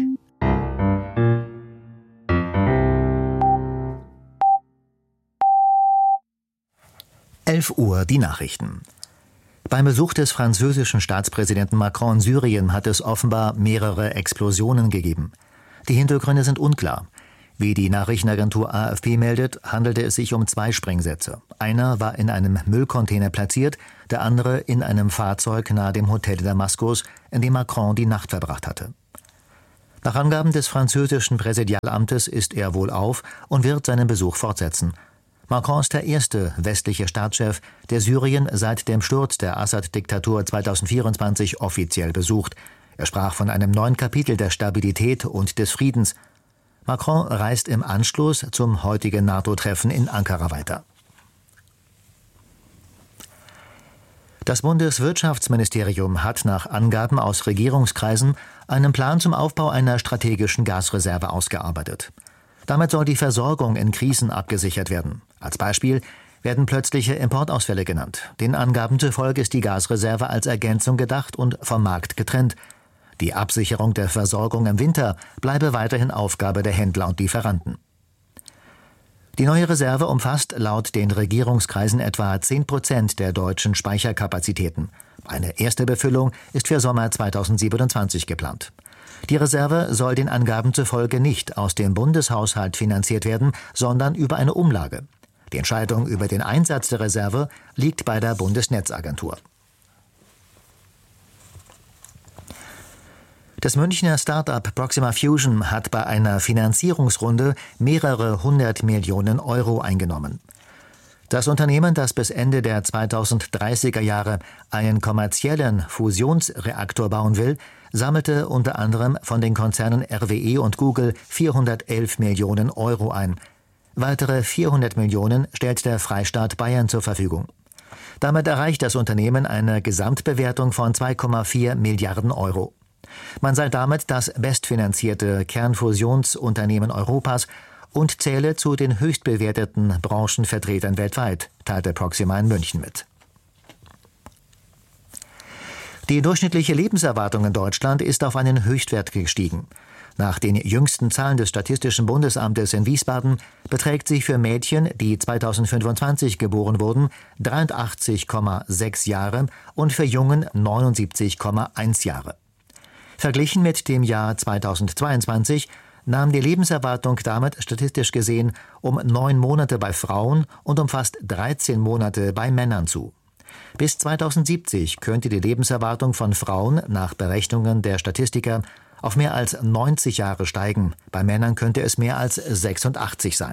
Uhr die Nachrichten. Beim Besuch des französischen Staatspräsidenten Macron in Syrien hat es offenbar mehrere Explosionen gegeben. Die Hintergründe sind unklar. Wie die Nachrichtenagentur AFP meldet, handelte es sich um 2 Sprengsätze. Einer war in einem Müllcontainer platziert, der andere in einem Fahrzeug nahe dem Hotel Damaskus, in dem Macron die Nacht verbracht hatte. Nach Angaben des französischen Präsidialamtes ist er wohlauf und wird seinen Besuch fortsetzen. Macron ist der erste westliche Staatschef, der Syrien seit dem Sturz der Assad-Diktatur 2024 offiziell besucht. Er sprach von einem neuen Kapitel der Stabilität und des Friedens. Macron reist im Anschluss zum heutigen NATO-Treffen in Ankara weiter. Das Bundeswirtschaftsministerium hat nach Angaben aus Regierungskreisen einen Plan zum Aufbau einer strategischen Gasreserve ausgearbeitet. Damit soll die Versorgung in Krisen abgesichert werden. Als Beispiel werden plötzliche Importausfälle genannt. Den Angaben zufolge ist die Gasreserve als Ergänzung gedacht und vom Markt getrennt. Die Absicherung der Versorgung im Winter bleibe weiterhin Aufgabe der Händler und Lieferanten. Die neue Reserve umfasst laut den Regierungskreisen etwa 10% der deutschen Speicherkapazitäten. Eine erste Befüllung ist für Sommer 2027 geplant. Die Reserve soll den Angaben zufolge nicht aus dem Bundeshaushalt finanziert werden, sondern über eine Umlage. Die Entscheidung über den Einsatz der Reserve liegt bei der Bundesnetzagentur. Das Münchner Start-up Proxima Fusion hat bei einer Finanzierungsrunde mehrere 100 Millionen Euro eingenommen. Das Unternehmen, das bis Ende der 2030er Jahre einen kommerziellen Fusionsreaktor bauen will, sammelte unter anderem von den Konzernen RWE und Google 411 Millionen Euro ein. Weitere 400 Millionen stellt der Freistaat Bayern zur Verfügung. Damit erreicht das Unternehmen eine Gesamtbewertung von 2,4 Milliarden Euro. Man sei damit das bestfinanzierte Kernfusionsunternehmen Europas und zähle zu den höchstbewerteten Branchenvertretern weltweit, teilte Proxima in München mit. Die durchschnittliche Lebenserwartung in Deutschland ist auf einen Höchstwert gestiegen. Nach den jüngsten Zahlen des Statistischen Bundesamtes in Wiesbaden beträgt sie für Mädchen, die 2025 geboren wurden, 83,6 Jahre und für Jungen 79,1 Jahre. Verglichen mit dem Jahr 2022 nahm die Lebenserwartung damit statistisch gesehen um 9 Monate bei Frauen und um fast 13 Monate bei Männern zu. Bis 2070 könnte die Lebenserwartung von Frauen nach Berechnungen der Statistiker auf mehr als 90 Jahre steigen. Bei Männern könnte es mehr als 86 sein.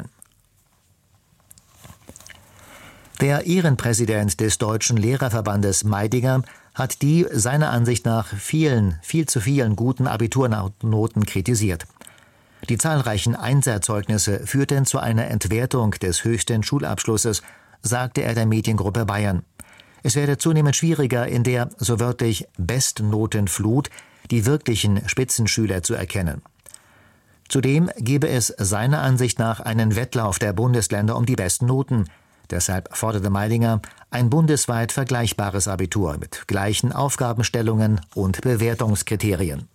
Der Ehrenpräsident des Deutschen Lehrerverbandes Meidinger hat die seiner Ansicht nach viel zu vielen guten Abiturnoten kritisiert. Die zahlreichen Einserzeugnisse führten zu einer Entwertung des höchsten Schulabschlusses, sagte er der Mediengruppe Bayern. Es werde zunehmend schwieriger, in der, so wörtlich, Bestnotenflut die wirklichen Spitzenschüler zu erkennen. Zudem gebe es seiner Ansicht nach einen Wettlauf der Bundesländer um die besten Noten. Deshalb forderte Meidinger ein bundesweit vergleichbares Abitur mit gleichen Aufgabenstellungen und Bewertungskriterien.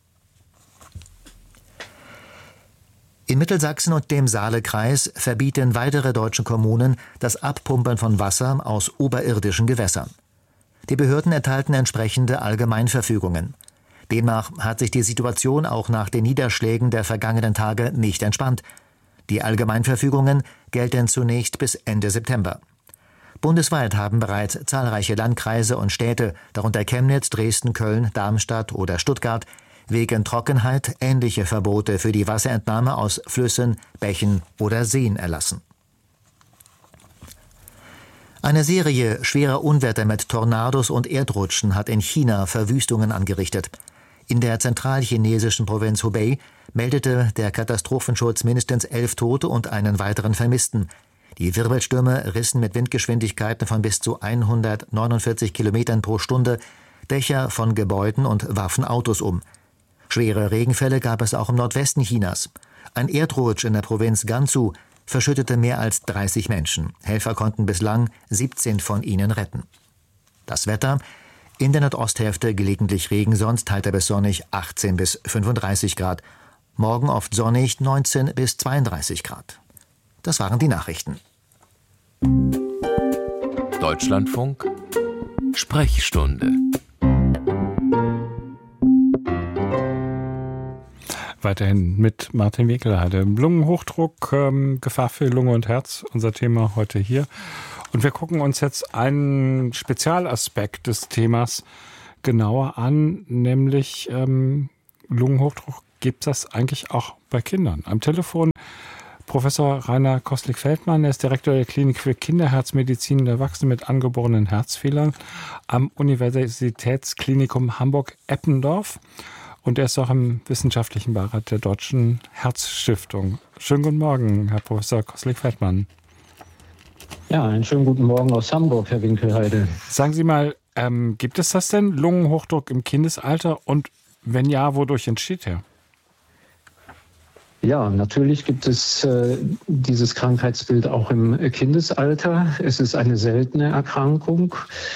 In Mittelsachsen und dem Saalekreis verbieten weitere deutsche Kommunen das Abpumpen von Wasser aus oberirdischen Gewässern. Die Behörden erteilten entsprechende Allgemeinverfügungen. Demnach hat sich die Situation auch nach den Niederschlägen der vergangenen Tage nicht entspannt. Die Allgemeinverfügungen gelten zunächst bis Ende September. Bundesweit haben bereits zahlreiche Landkreise und Städte, darunter Chemnitz, Dresden, Köln, Darmstadt oder Stuttgart, wegen Trockenheit ähnliche Verbote für die Wasserentnahme aus Flüssen, Bächen oder Seen erlassen. Eine Serie schwerer Unwetter mit Tornados und Erdrutschen hat in China Verwüstungen angerichtet. In der zentralchinesischen Provinz Hubei meldete der Katastrophenschutz mindestens 11 Tote und einen weiteren Vermissten. Die Wirbelstürme rissen mit Windgeschwindigkeiten von bis zu 149 Kilometern pro Stunde Dächer von Gebäuden und warfen Autos um. Schwere Regenfälle gab es auch im Nordwesten Chinas. Ein Erdrutsch in der Provinz Gansu verschüttete mehr als 30 Menschen. Helfer konnten bislang 17 von ihnen retten. Das Wetter: in der Nordosthälfte gelegentlich Regen, sonst heiter bis sonnig 18 bis 35 Grad. Morgen oft sonnig 19 bis 32 Grad. Das waren die Nachrichten. Deutschlandfunk Sprechstunde. Weiterhin mit Martin Winkelheide. Lungenhochdruck, Gefahr für Lunge und Herz, unser Thema heute hier. Und wir gucken uns jetzt einen Spezialaspekt des Themas genauer an, nämlich Lungenhochdruck. Gibt es das eigentlich auch bei Kindern? Am Telefon Professor Rainer Kostlik-Feldmann, er ist Direktor der Klinik für Kinderherzmedizin und Erwachsene mit angeborenen Herzfehlern am Universitätsklinikum Hamburg-Eppendorf. Und er ist auch im wissenschaftlichen Beirat der Deutschen Herzstiftung. Schönen guten Morgen, Herr Professor Kostlik-Feldmann. Ja, einen schönen guten Morgen aus Hamburg, Herr Winkelheide. Sagen Sie mal, gibt es das denn, Lungenhochdruck im Kindesalter? Und wenn ja, wodurch entsteht er? Ja, natürlich gibt es dieses Krankheitsbild auch im Kindesalter. Es ist eine seltene Erkrankung.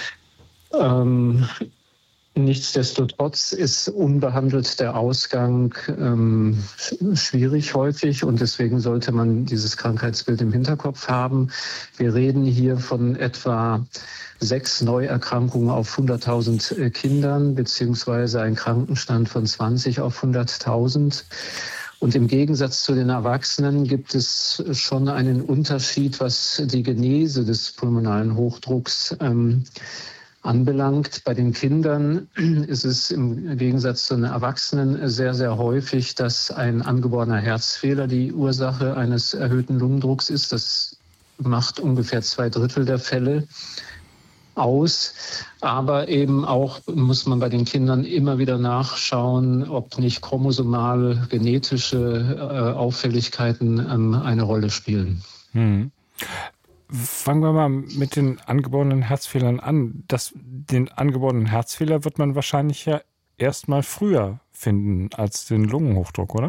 Nichtsdestotrotz ist unbehandelt der Ausgang schwierig häufig und deswegen sollte man dieses Krankheitsbild im Hinterkopf haben. Wir reden hier von etwa 6 Neuerkrankungen auf 100.000 Kindern beziehungsweise ein Krankenstand von 20 auf 100.000. Und im Gegensatz zu den Erwachsenen gibt es schon einen Unterschied, was die Genese des pulmonalen Hochdrucks anbelangt. Bei den Kindern ist es im Gegensatz zu den Erwachsenen sehr, sehr häufig, dass ein angeborener Herzfehler die Ursache eines erhöhten Lungendrucks ist. Das macht ungefähr 2/3 der Fälle aus. Aber eben auch muss man bei den Kindern immer wieder nachschauen, ob nicht chromosomal genetische Auffälligkeiten eine Rolle spielen. Fangen wir mal mit den angeborenen Herzfehlern an. Den angeborenen Herzfehler wird man wahrscheinlich ja erst mal früher finden als den Lungenhochdruck, oder?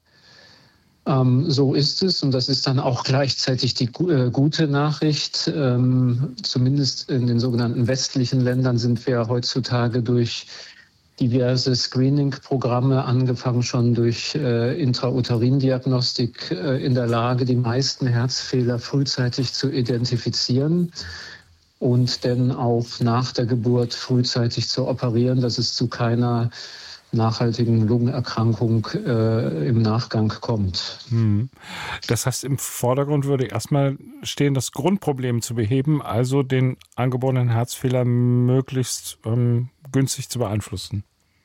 So ist es und das ist dann auch gleichzeitig die gute Nachricht. Zumindest in den sogenannten westlichen Ländern sind wir heutzutage durch diverse Screening-Programme, angefangen schon durch Intrauterin-Diagnostik, in der Lage, die meisten Herzfehler frühzeitig zu identifizieren und dann auch nach der Geburt frühzeitig zu operieren, dass es zu keiner nachhaltigen Lungenerkrankung im Nachgang kommt. Das heißt, im Vordergrund würde erstmal stehen, das Grundproblem zu beheben, also den angeborenen Herzfehler möglichst günstig zu beeinflussen.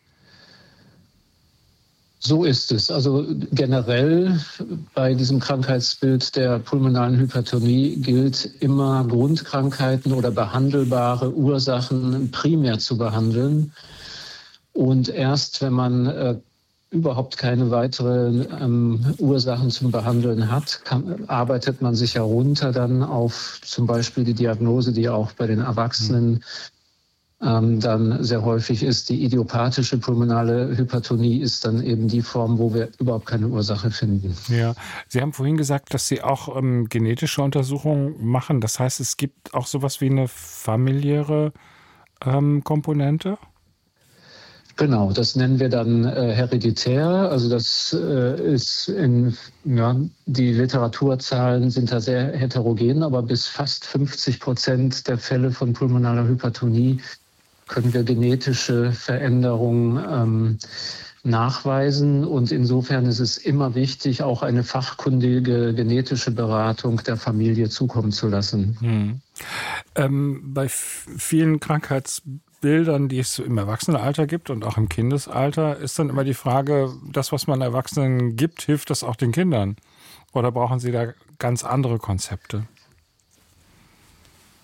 So ist es. Also generell bei diesem Krankheitsbild der pulmonalen Hypertonie gilt immer, Grundkrankheiten oder behandelbare Ursachen primär zu behandeln. Und erst wenn man überhaupt keine weiteren Ursachen zum Behandeln hat, arbeitet man sich herunter dann auf zum Beispiel die Diagnose, die auch bei den Erwachsenen dann sehr häufig ist. Die idiopathische pulmonale Hypertonie ist dann eben die Form, wo wir überhaupt keine Ursache finden. Ja, Sie haben vorhin gesagt, dass Sie auch genetische Untersuchungen machen. Das heißt, es gibt auch sowas wie eine familiäre Komponente? Genau, das nennen wir dann hereditär. Also das ist die Literaturzahlen sind da sehr heterogen, aber bis fast 50% der Fälle von pulmonaler Hypertonie können wir genetische Veränderungen nachweisen. Und insofern ist es immer wichtig, auch eine fachkundige genetische Beratung der Familie zukommen zu lassen. Bei vielen Krankheitsbildern, die es im Erwachsenenalter gibt und auch im Kindesalter, ist dann immer die Frage, das, was man Erwachsenen gibt, hilft das auch den Kindern? Oder brauchen Sie da ganz andere Konzepte?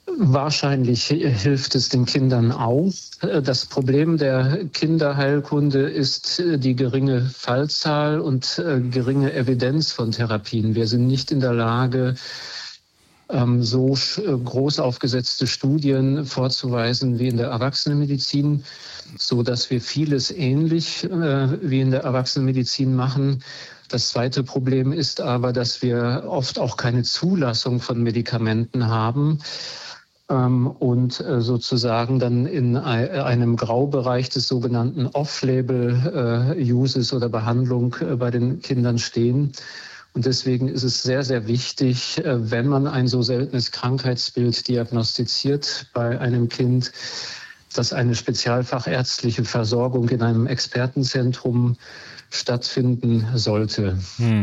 Wahrscheinlich hilft es den Kindern auch. Das Problem der Kinderheilkunde ist die geringe Fallzahl und geringe Evidenz von Therapien. Wir sind nicht in der Lage, so groß aufgesetzte Studien vorzuweisen wie in der Erwachsenenmedizin, so dass wir vieles ähnlich wie in der Erwachsenenmedizin machen. Das zweite Problem ist aber, dass wir oft auch keine Zulassung von Medikamenten haben und sozusagen dann in einem Graubereich des sogenannten Off-Label-Uses oder Behandlung bei den Kindern stehen. Und deswegen ist es sehr, sehr wichtig, wenn man ein so seltenes Krankheitsbild diagnostiziert bei einem Kind, dass eine spezialfachärztliche Versorgung in einem Expertenzentrum stattfinden sollte.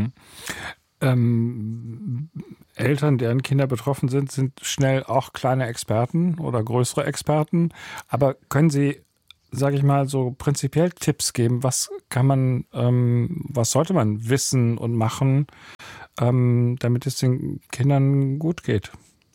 Eltern, deren Kinder betroffen sind, sind schnell auch kleine Experten oder größere Experten. Aber können Sie, sage ich mal, so prinzipiell Tipps geben? Was sollte man wissen und machen, damit es den Kindern gut geht?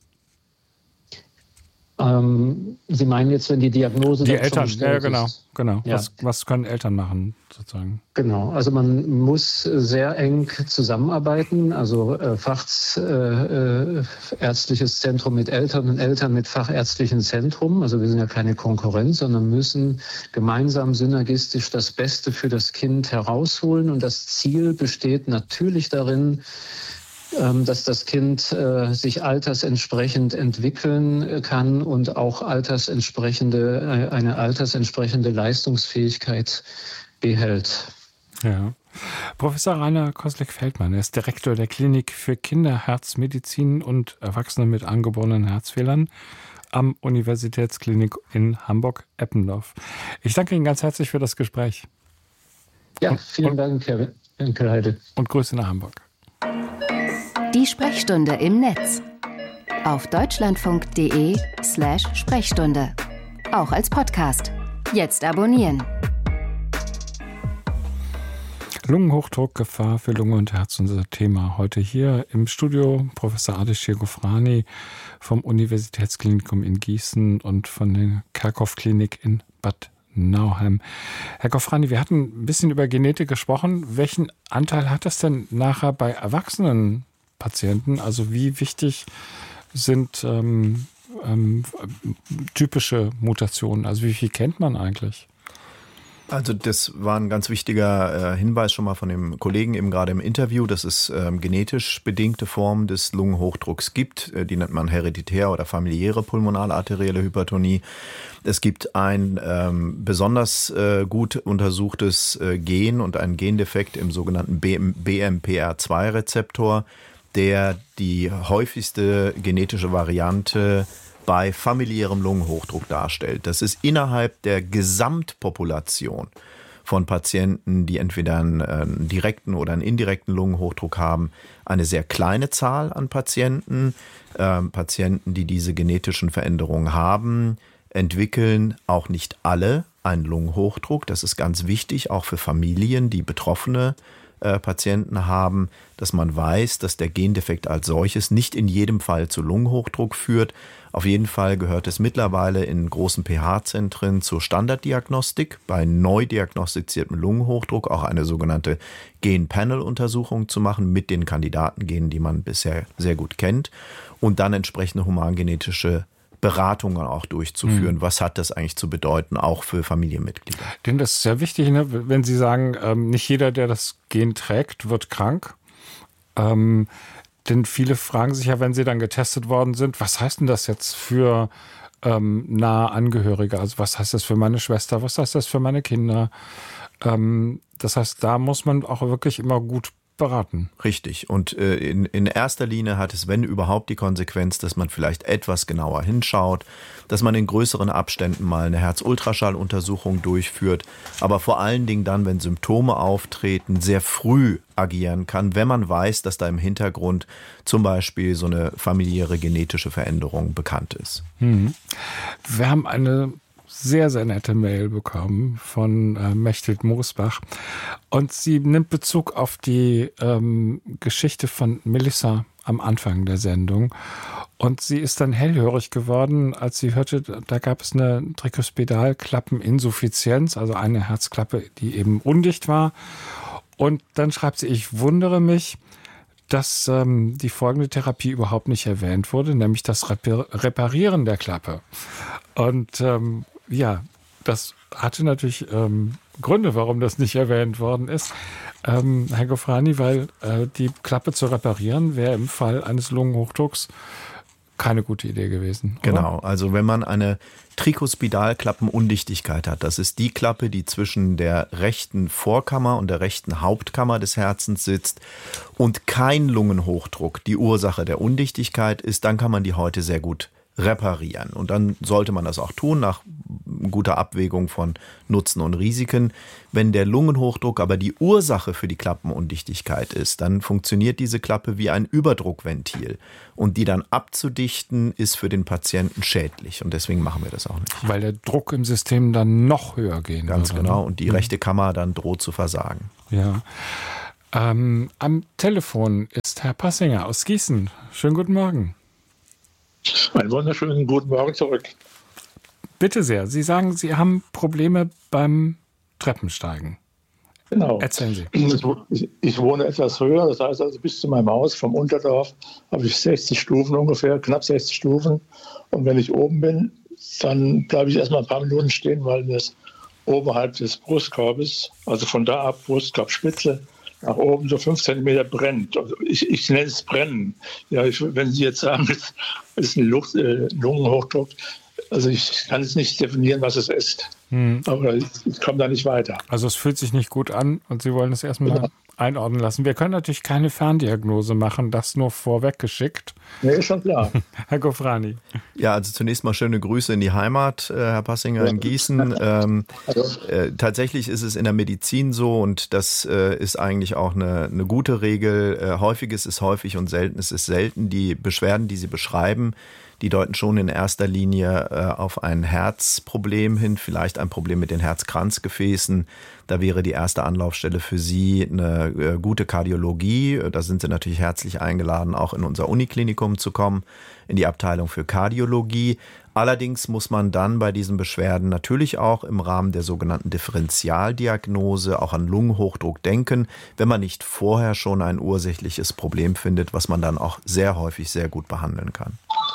Sie meinen jetzt, wenn die Diagnose... Die Eltern, ja, genau. Ja. Was können Eltern machen, sozusagen? Genau, also man muss sehr eng zusammenarbeiten, also fachärztliches Zentrum mit Eltern und Eltern mit fachärztlichem Zentrum. Also wir sind ja keine Konkurrenz, sondern müssen gemeinsam synergistisch das Beste für das Kind herausholen. Und das Ziel besteht natürlich darin, dass das Kind sich altersentsprechend entwickeln kann und auch eine altersentsprechende Leistungsfähigkeit behält. Ja. Professor Rainer Koslik-Feldmann, er ist Direktor der Klinik für Kinderherzmedizin und Erwachsene mit angeborenen Herzfehlern am Universitätsklinik in Hamburg-Eppendorf. Ich danke Ihnen ganz herzlich für das Gespräch. Ja, vielen Dank, Herr Winkelheide. Und Grüße nach Hamburg. Die Sprechstunde im Netz. Auf deutschlandfunk.de/Sprechstunde. Auch als Podcast. Jetzt abonnieren. Lungenhochdruck, Gefahr für Lunge und Herz, unser Thema heute hier im Studio. Professor Ardeshir Ghofrani vom Universitätsklinikum in Gießen und von der Kerkhoff-Klinik in Bad Nauheim. Herr Ghofrani, wir hatten ein bisschen über Genetik gesprochen. Welchen Anteil hat das denn nachher bei erwachsenen Patienten? Also wie wichtig sind typische Mutationen? Also wie viel kennt man eigentlich? Also das war ein ganz wichtiger Hinweis schon mal von dem Kollegen eben gerade im Interview, dass es genetisch bedingte Formen des Lungenhochdrucks gibt. Die nennt man hereditär oder familiäre pulmonale-arterielle Hypertonie. Es gibt ein besonders gut untersuchtes Gen und einen Gendefekt im sogenannten BMPR2-Rezeptor, der die häufigste genetische Variante bei familiärem Lungenhochdruck darstellt. Das ist innerhalb der Gesamtpopulation von Patienten, die entweder einen direkten oder einen indirekten Lungenhochdruck haben, eine sehr kleine Zahl an Patienten. Patienten, die diese genetischen Veränderungen haben, entwickeln auch nicht alle einen Lungenhochdruck. Das ist ganz wichtig, auch für Familien, die betroffene Patienten haben, dass man weiß, dass der Gendefekt als solches nicht in jedem Fall zu Lungenhochdruck führt. Auf jeden Fall gehört es mittlerweile in großen pH-Zentren zur Standarddiagnostik, bei neu diagnostiziertem Lungenhochdruck auch eine sogenannte Gen-Panel-Untersuchung zu machen mit den Kandidatengenen, die man bisher sehr gut kennt, und dann entsprechende humangenetische Beratungen auch durchzuführen. Was hat das eigentlich zu bedeuten, auch für Familienmitglieder? Denn das ist sehr wichtig, ne? Wenn Sie sagen, nicht jeder, der das Gen trägt, wird krank. Denn viele fragen sich ja, wenn sie dann getestet worden sind, was heißt denn das jetzt für nahe Angehörige? Also was heißt das für meine Schwester? Was heißt das für meine Kinder? Das heißt, da muss man auch wirklich immer gut beraten. Richtig. Und in erster Linie hat es, wenn überhaupt, die Konsequenz, dass man vielleicht etwas genauer hinschaut, dass man in größeren Abständen mal eine Herz-Ultraschall-Untersuchung durchführt, aber vor allen Dingen dann, wenn Symptome auftreten, sehr früh agieren kann, wenn man weiß, dass da im Hintergrund zum Beispiel so eine familiäre genetische Veränderung bekannt ist. Wir haben eine sehr, sehr nette Mail bekommen von Mechthild Moosbach. Und sie nimmt Bezug auf die Geschichte von Melissa am Anfang der Sendung Und sie ist dann hellhörig geworden, als sie hörte, da gab es eine Trikospedalklappeninsuffizienz, also eine Herzklappe, die eben undicht war. Und dann schreibt sie, ich wundere mich, dass die folgende Therapie überhaupt nicht erwähnt wurde, nämlich das Reparieren der Klappe. Und das hatte natürlich Gründe, warum das nicht erwähnt worden ist, Herr Ghofrani, weil die Klappe zu reparieren wäre im Fall eines Lungenhochdrucks keine gute Idee gewesen. Oder? Genau, also wenn man eine Trikospidalklappenundichtigkeit hat, das ist die Klappe, die zwischen der rechten Vorkammer und der rechten Hauptkammer des Herzens sitzt und kein Lungenhochdruck die Ursache der Undichtigkeit ist, dann kann man die heute sehr gut reparieren. Und dann sollte man das auch tun, nach guter Abwägung von Nutzen und Risiken. Wenn der Lungenhochdruck aber die Ursache für die Klappenundichtigkeit ist, dann funktioniert diese Klappe wie ein Überdruckventil. Und die dann abzudichten, ist für den Patienten schädlich. Und deswegen machen wir das auch nicht. Weil der Druck im System dann noch höher gehen Ganz würde, genau. Ne? Und die rechte Kammer dann droht zu versagen. Ja. Am Telefon ist Herr Passinger aus Gießen. Schönen guten Morgen. Einen wunderschönen guten Morgen zurück. Bitte sehr. Sie sagen, Sie haben Probleme beim Treppensteigen. Genau. Erzählen Sie. Ich wohne etwas höher, das heißt also bis zu meinem Haus vom Unterdorf habe ich 60 Stufen ungefähr, knapp 60 Stufen. Und wenn ich oben bin, dann bleibe ich erstmal ein paar Minuten stehen, weil das oberhalb des Brustkorbes, also von da ab Brustkorbspitze, nach oben so 5 Zentimeter brennt. Also ich nenne es Brennen. Ja, wenn Sie jetzt sagen, es ist ein Lungenhochdruck, also ich kann es nicht definieren, was es ist. Aber ich komme da nicht weiter. Also es fühlt sich nicht gut an und Sie wollen es erstmal einordnen lassen. Wir können natürlich keine Ferndiagnose machen, das nur vorweggeschickt. Nee, ist schon klar. Herr Ghofrani. Ja, also zunächst mal schöne Grüße in die Heimat, Herr Passinger in Gießen. Tatsächlich ist es in der Medizin so und das ist eigentlich auch eine gute Regel. Häufiges ist häufig und Seltenes ist selten. Die Beschwerden, die Sie beschreiben, die deuten schon in erster Linie auf ein Herzproblem hin, vielleicht ein Problem mit den Herzkranzgefäßen. Da wäre die erste Anlaufstelle für Sie eine gute Kardiologie. Da sind Sie natürlich herzlich eingeladen, auch in unser Uniklinikum zu kommen, in die Abteilung für Kardiologie. Allerdings muss man dann bei diesen Beschwerden natürlich auch im Rahmen der sogenannten Differentialdiagnose auch an Lungenhochdruck denken, wenn man nicht vorher schon ein ursächliches Problem findet, was man dann auch sehr häufig sehr gut behandeln kann.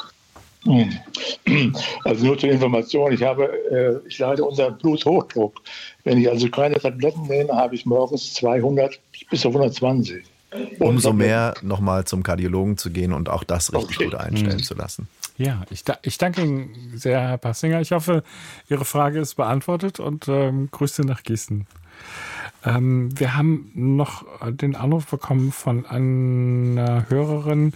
Also nur zur Information, ich leide unter Bluthochdruck. Wenn ich also keine Tabletten nehme, habe ich morgens 200 bis 120. Umso mehr nochmal zum Kardiologen zu gehen und auch das richtig gut einstellen zu lassen. Ja, ich danke Ihnen sehr, Herr Passinger. Ich hoffe, Ihre Frage ist beantwortet und Grüße nach Gießen. Wir haben noch den Anruf bekommen von einer Hörerin,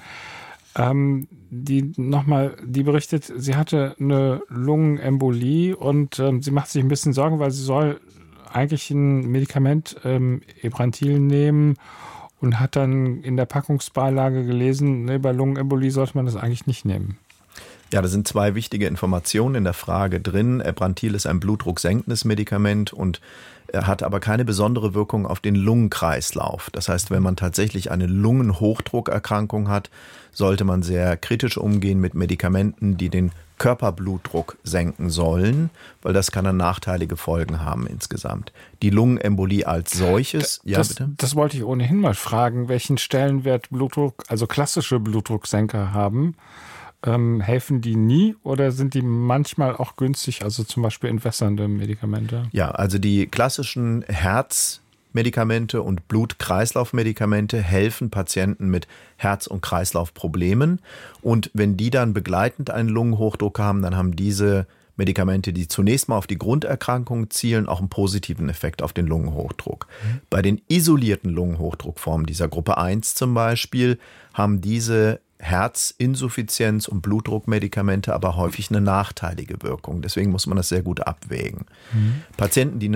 die berichtet, sie hatte eine Lungenembolie und sie macht sich ein bisschen Sorgen, weil sie soll eigentlich ein Medikament Ebrantil nehmen und hat dann in der Packungsbeilage gelesen, bei Lungenembolie sollte man das eigentlich nicht nehmen. Ja, da sind 2 wichtige Informationen in der Frage drin. Ebrantil ist ein blutdrucksenkendes Medikament und hat aber keine besondere Wirkung auf den Lungenkreislauf. Das heißt, wenn man tatsächlich eine Lungenhochdruckerkrankung hat, sollte man sehr kritisch umgehen mit Medikamenten, die den Körperblutdruck senken sollen, weil das kann dann nachteilige Folgen haben insgesamt. Die Lungenembolie als solches, bitte? Das wollte ich ohnehin mal fragen, welchen Stellenwert Blutdruck, also klassische Blutdrucksenker haben. Helfen die nie oder sind die manchmal auch günstig, also zum Beispiel entwässernde Medikamente? Ja, also die klassischen Herzmedikamente und Blut-Kreislauf-Medikamente helfen Patienten mit Herz- und Kreislaufproblemen. Und wenn die dann begleitend einen Lungenhochdruck haben, dann haben diese Medikamente, die zunächst mal auf die Grunderkrankung zielen, auch einen positiven Effekt auf den Lungenhochdruck. Bei den isolierten Lungenhochdruckformen dieser Gruppe 1 zum Beispiel haben diese Herzinsuffizienz und Blutdruckmedikamente aber häufig eine nachteilige Wirkung. Deswegen muss man das sehr gut abwägen. Patienten, die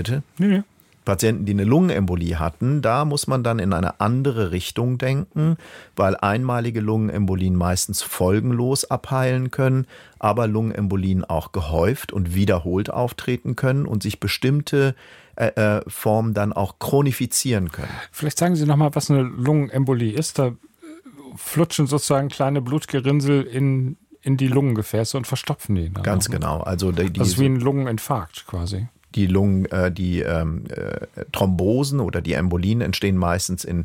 eine Lungenembolie hatten, da muss man dann in eine andere Richtung denken, weil einmalige Lungenembolien meistens folgenlos abheilen können, aber Lungenembolien auch gehäuft und wiederholt auftreten können und sich bestimmte Formen dann auch chronifizieren können. Vielleicht sagen Sie noch mal, was eine Lungenembolie ist. Da flutschen sozusagen kleine Blutgerinnsel in die Lungengefäße und verstopfen die. Ganz genau. Also das ist wie ein Lungeninfarkt quasi. Die Thrombosen oder die Embolien entstehen meistens in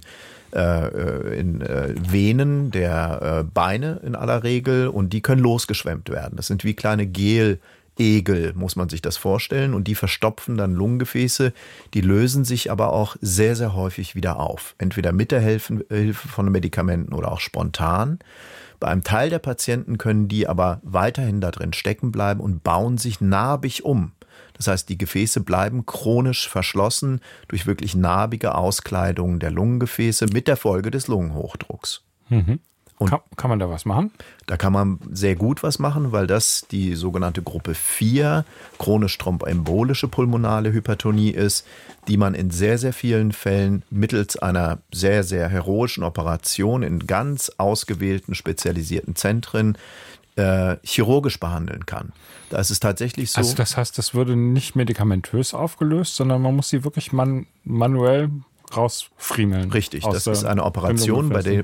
Venen der Beine in aller Regel und die können losgeschwemmt werden. Das sind wie kleine Gelegel, muss man sich das vorstellen, und die verstopfen dann Lungengefäße. Die lösen sich aber auch sehr, sehr häufig wieder auf. Entweder mit der Hilfe von Medikamenten oder auch spontan. Bei einem Teil der Patienten können die aber weiterhin da drin stecken bleiben und bauen sich narbig um. Das heißt, die Gefäße bleiben chronisch verschlossen durch wirklich narbige Auskleidungen der Lungengefäße mit der Folge des Lungenhochdrucks. Mhm. Und kann man da was machen? Da kann man sehr gut was machen, weil das die sogenannte Gruppe 4, chronisch thromboembolische pulmonale Hypertonie ist, die man in sehr, sehr vielen Fällen mittels einer sehr, sehr heroischen Operation in ganz ausgewählten, spezialisierten Zentren chirurgisch behandeln kann. Da ist es tatsächlich so. Also das heißt, das würde nicht medikamentös aufgelöst, sondern man muss sie wirklich manuell rausfriemeln. Richtig, das ist eine Operation, bei der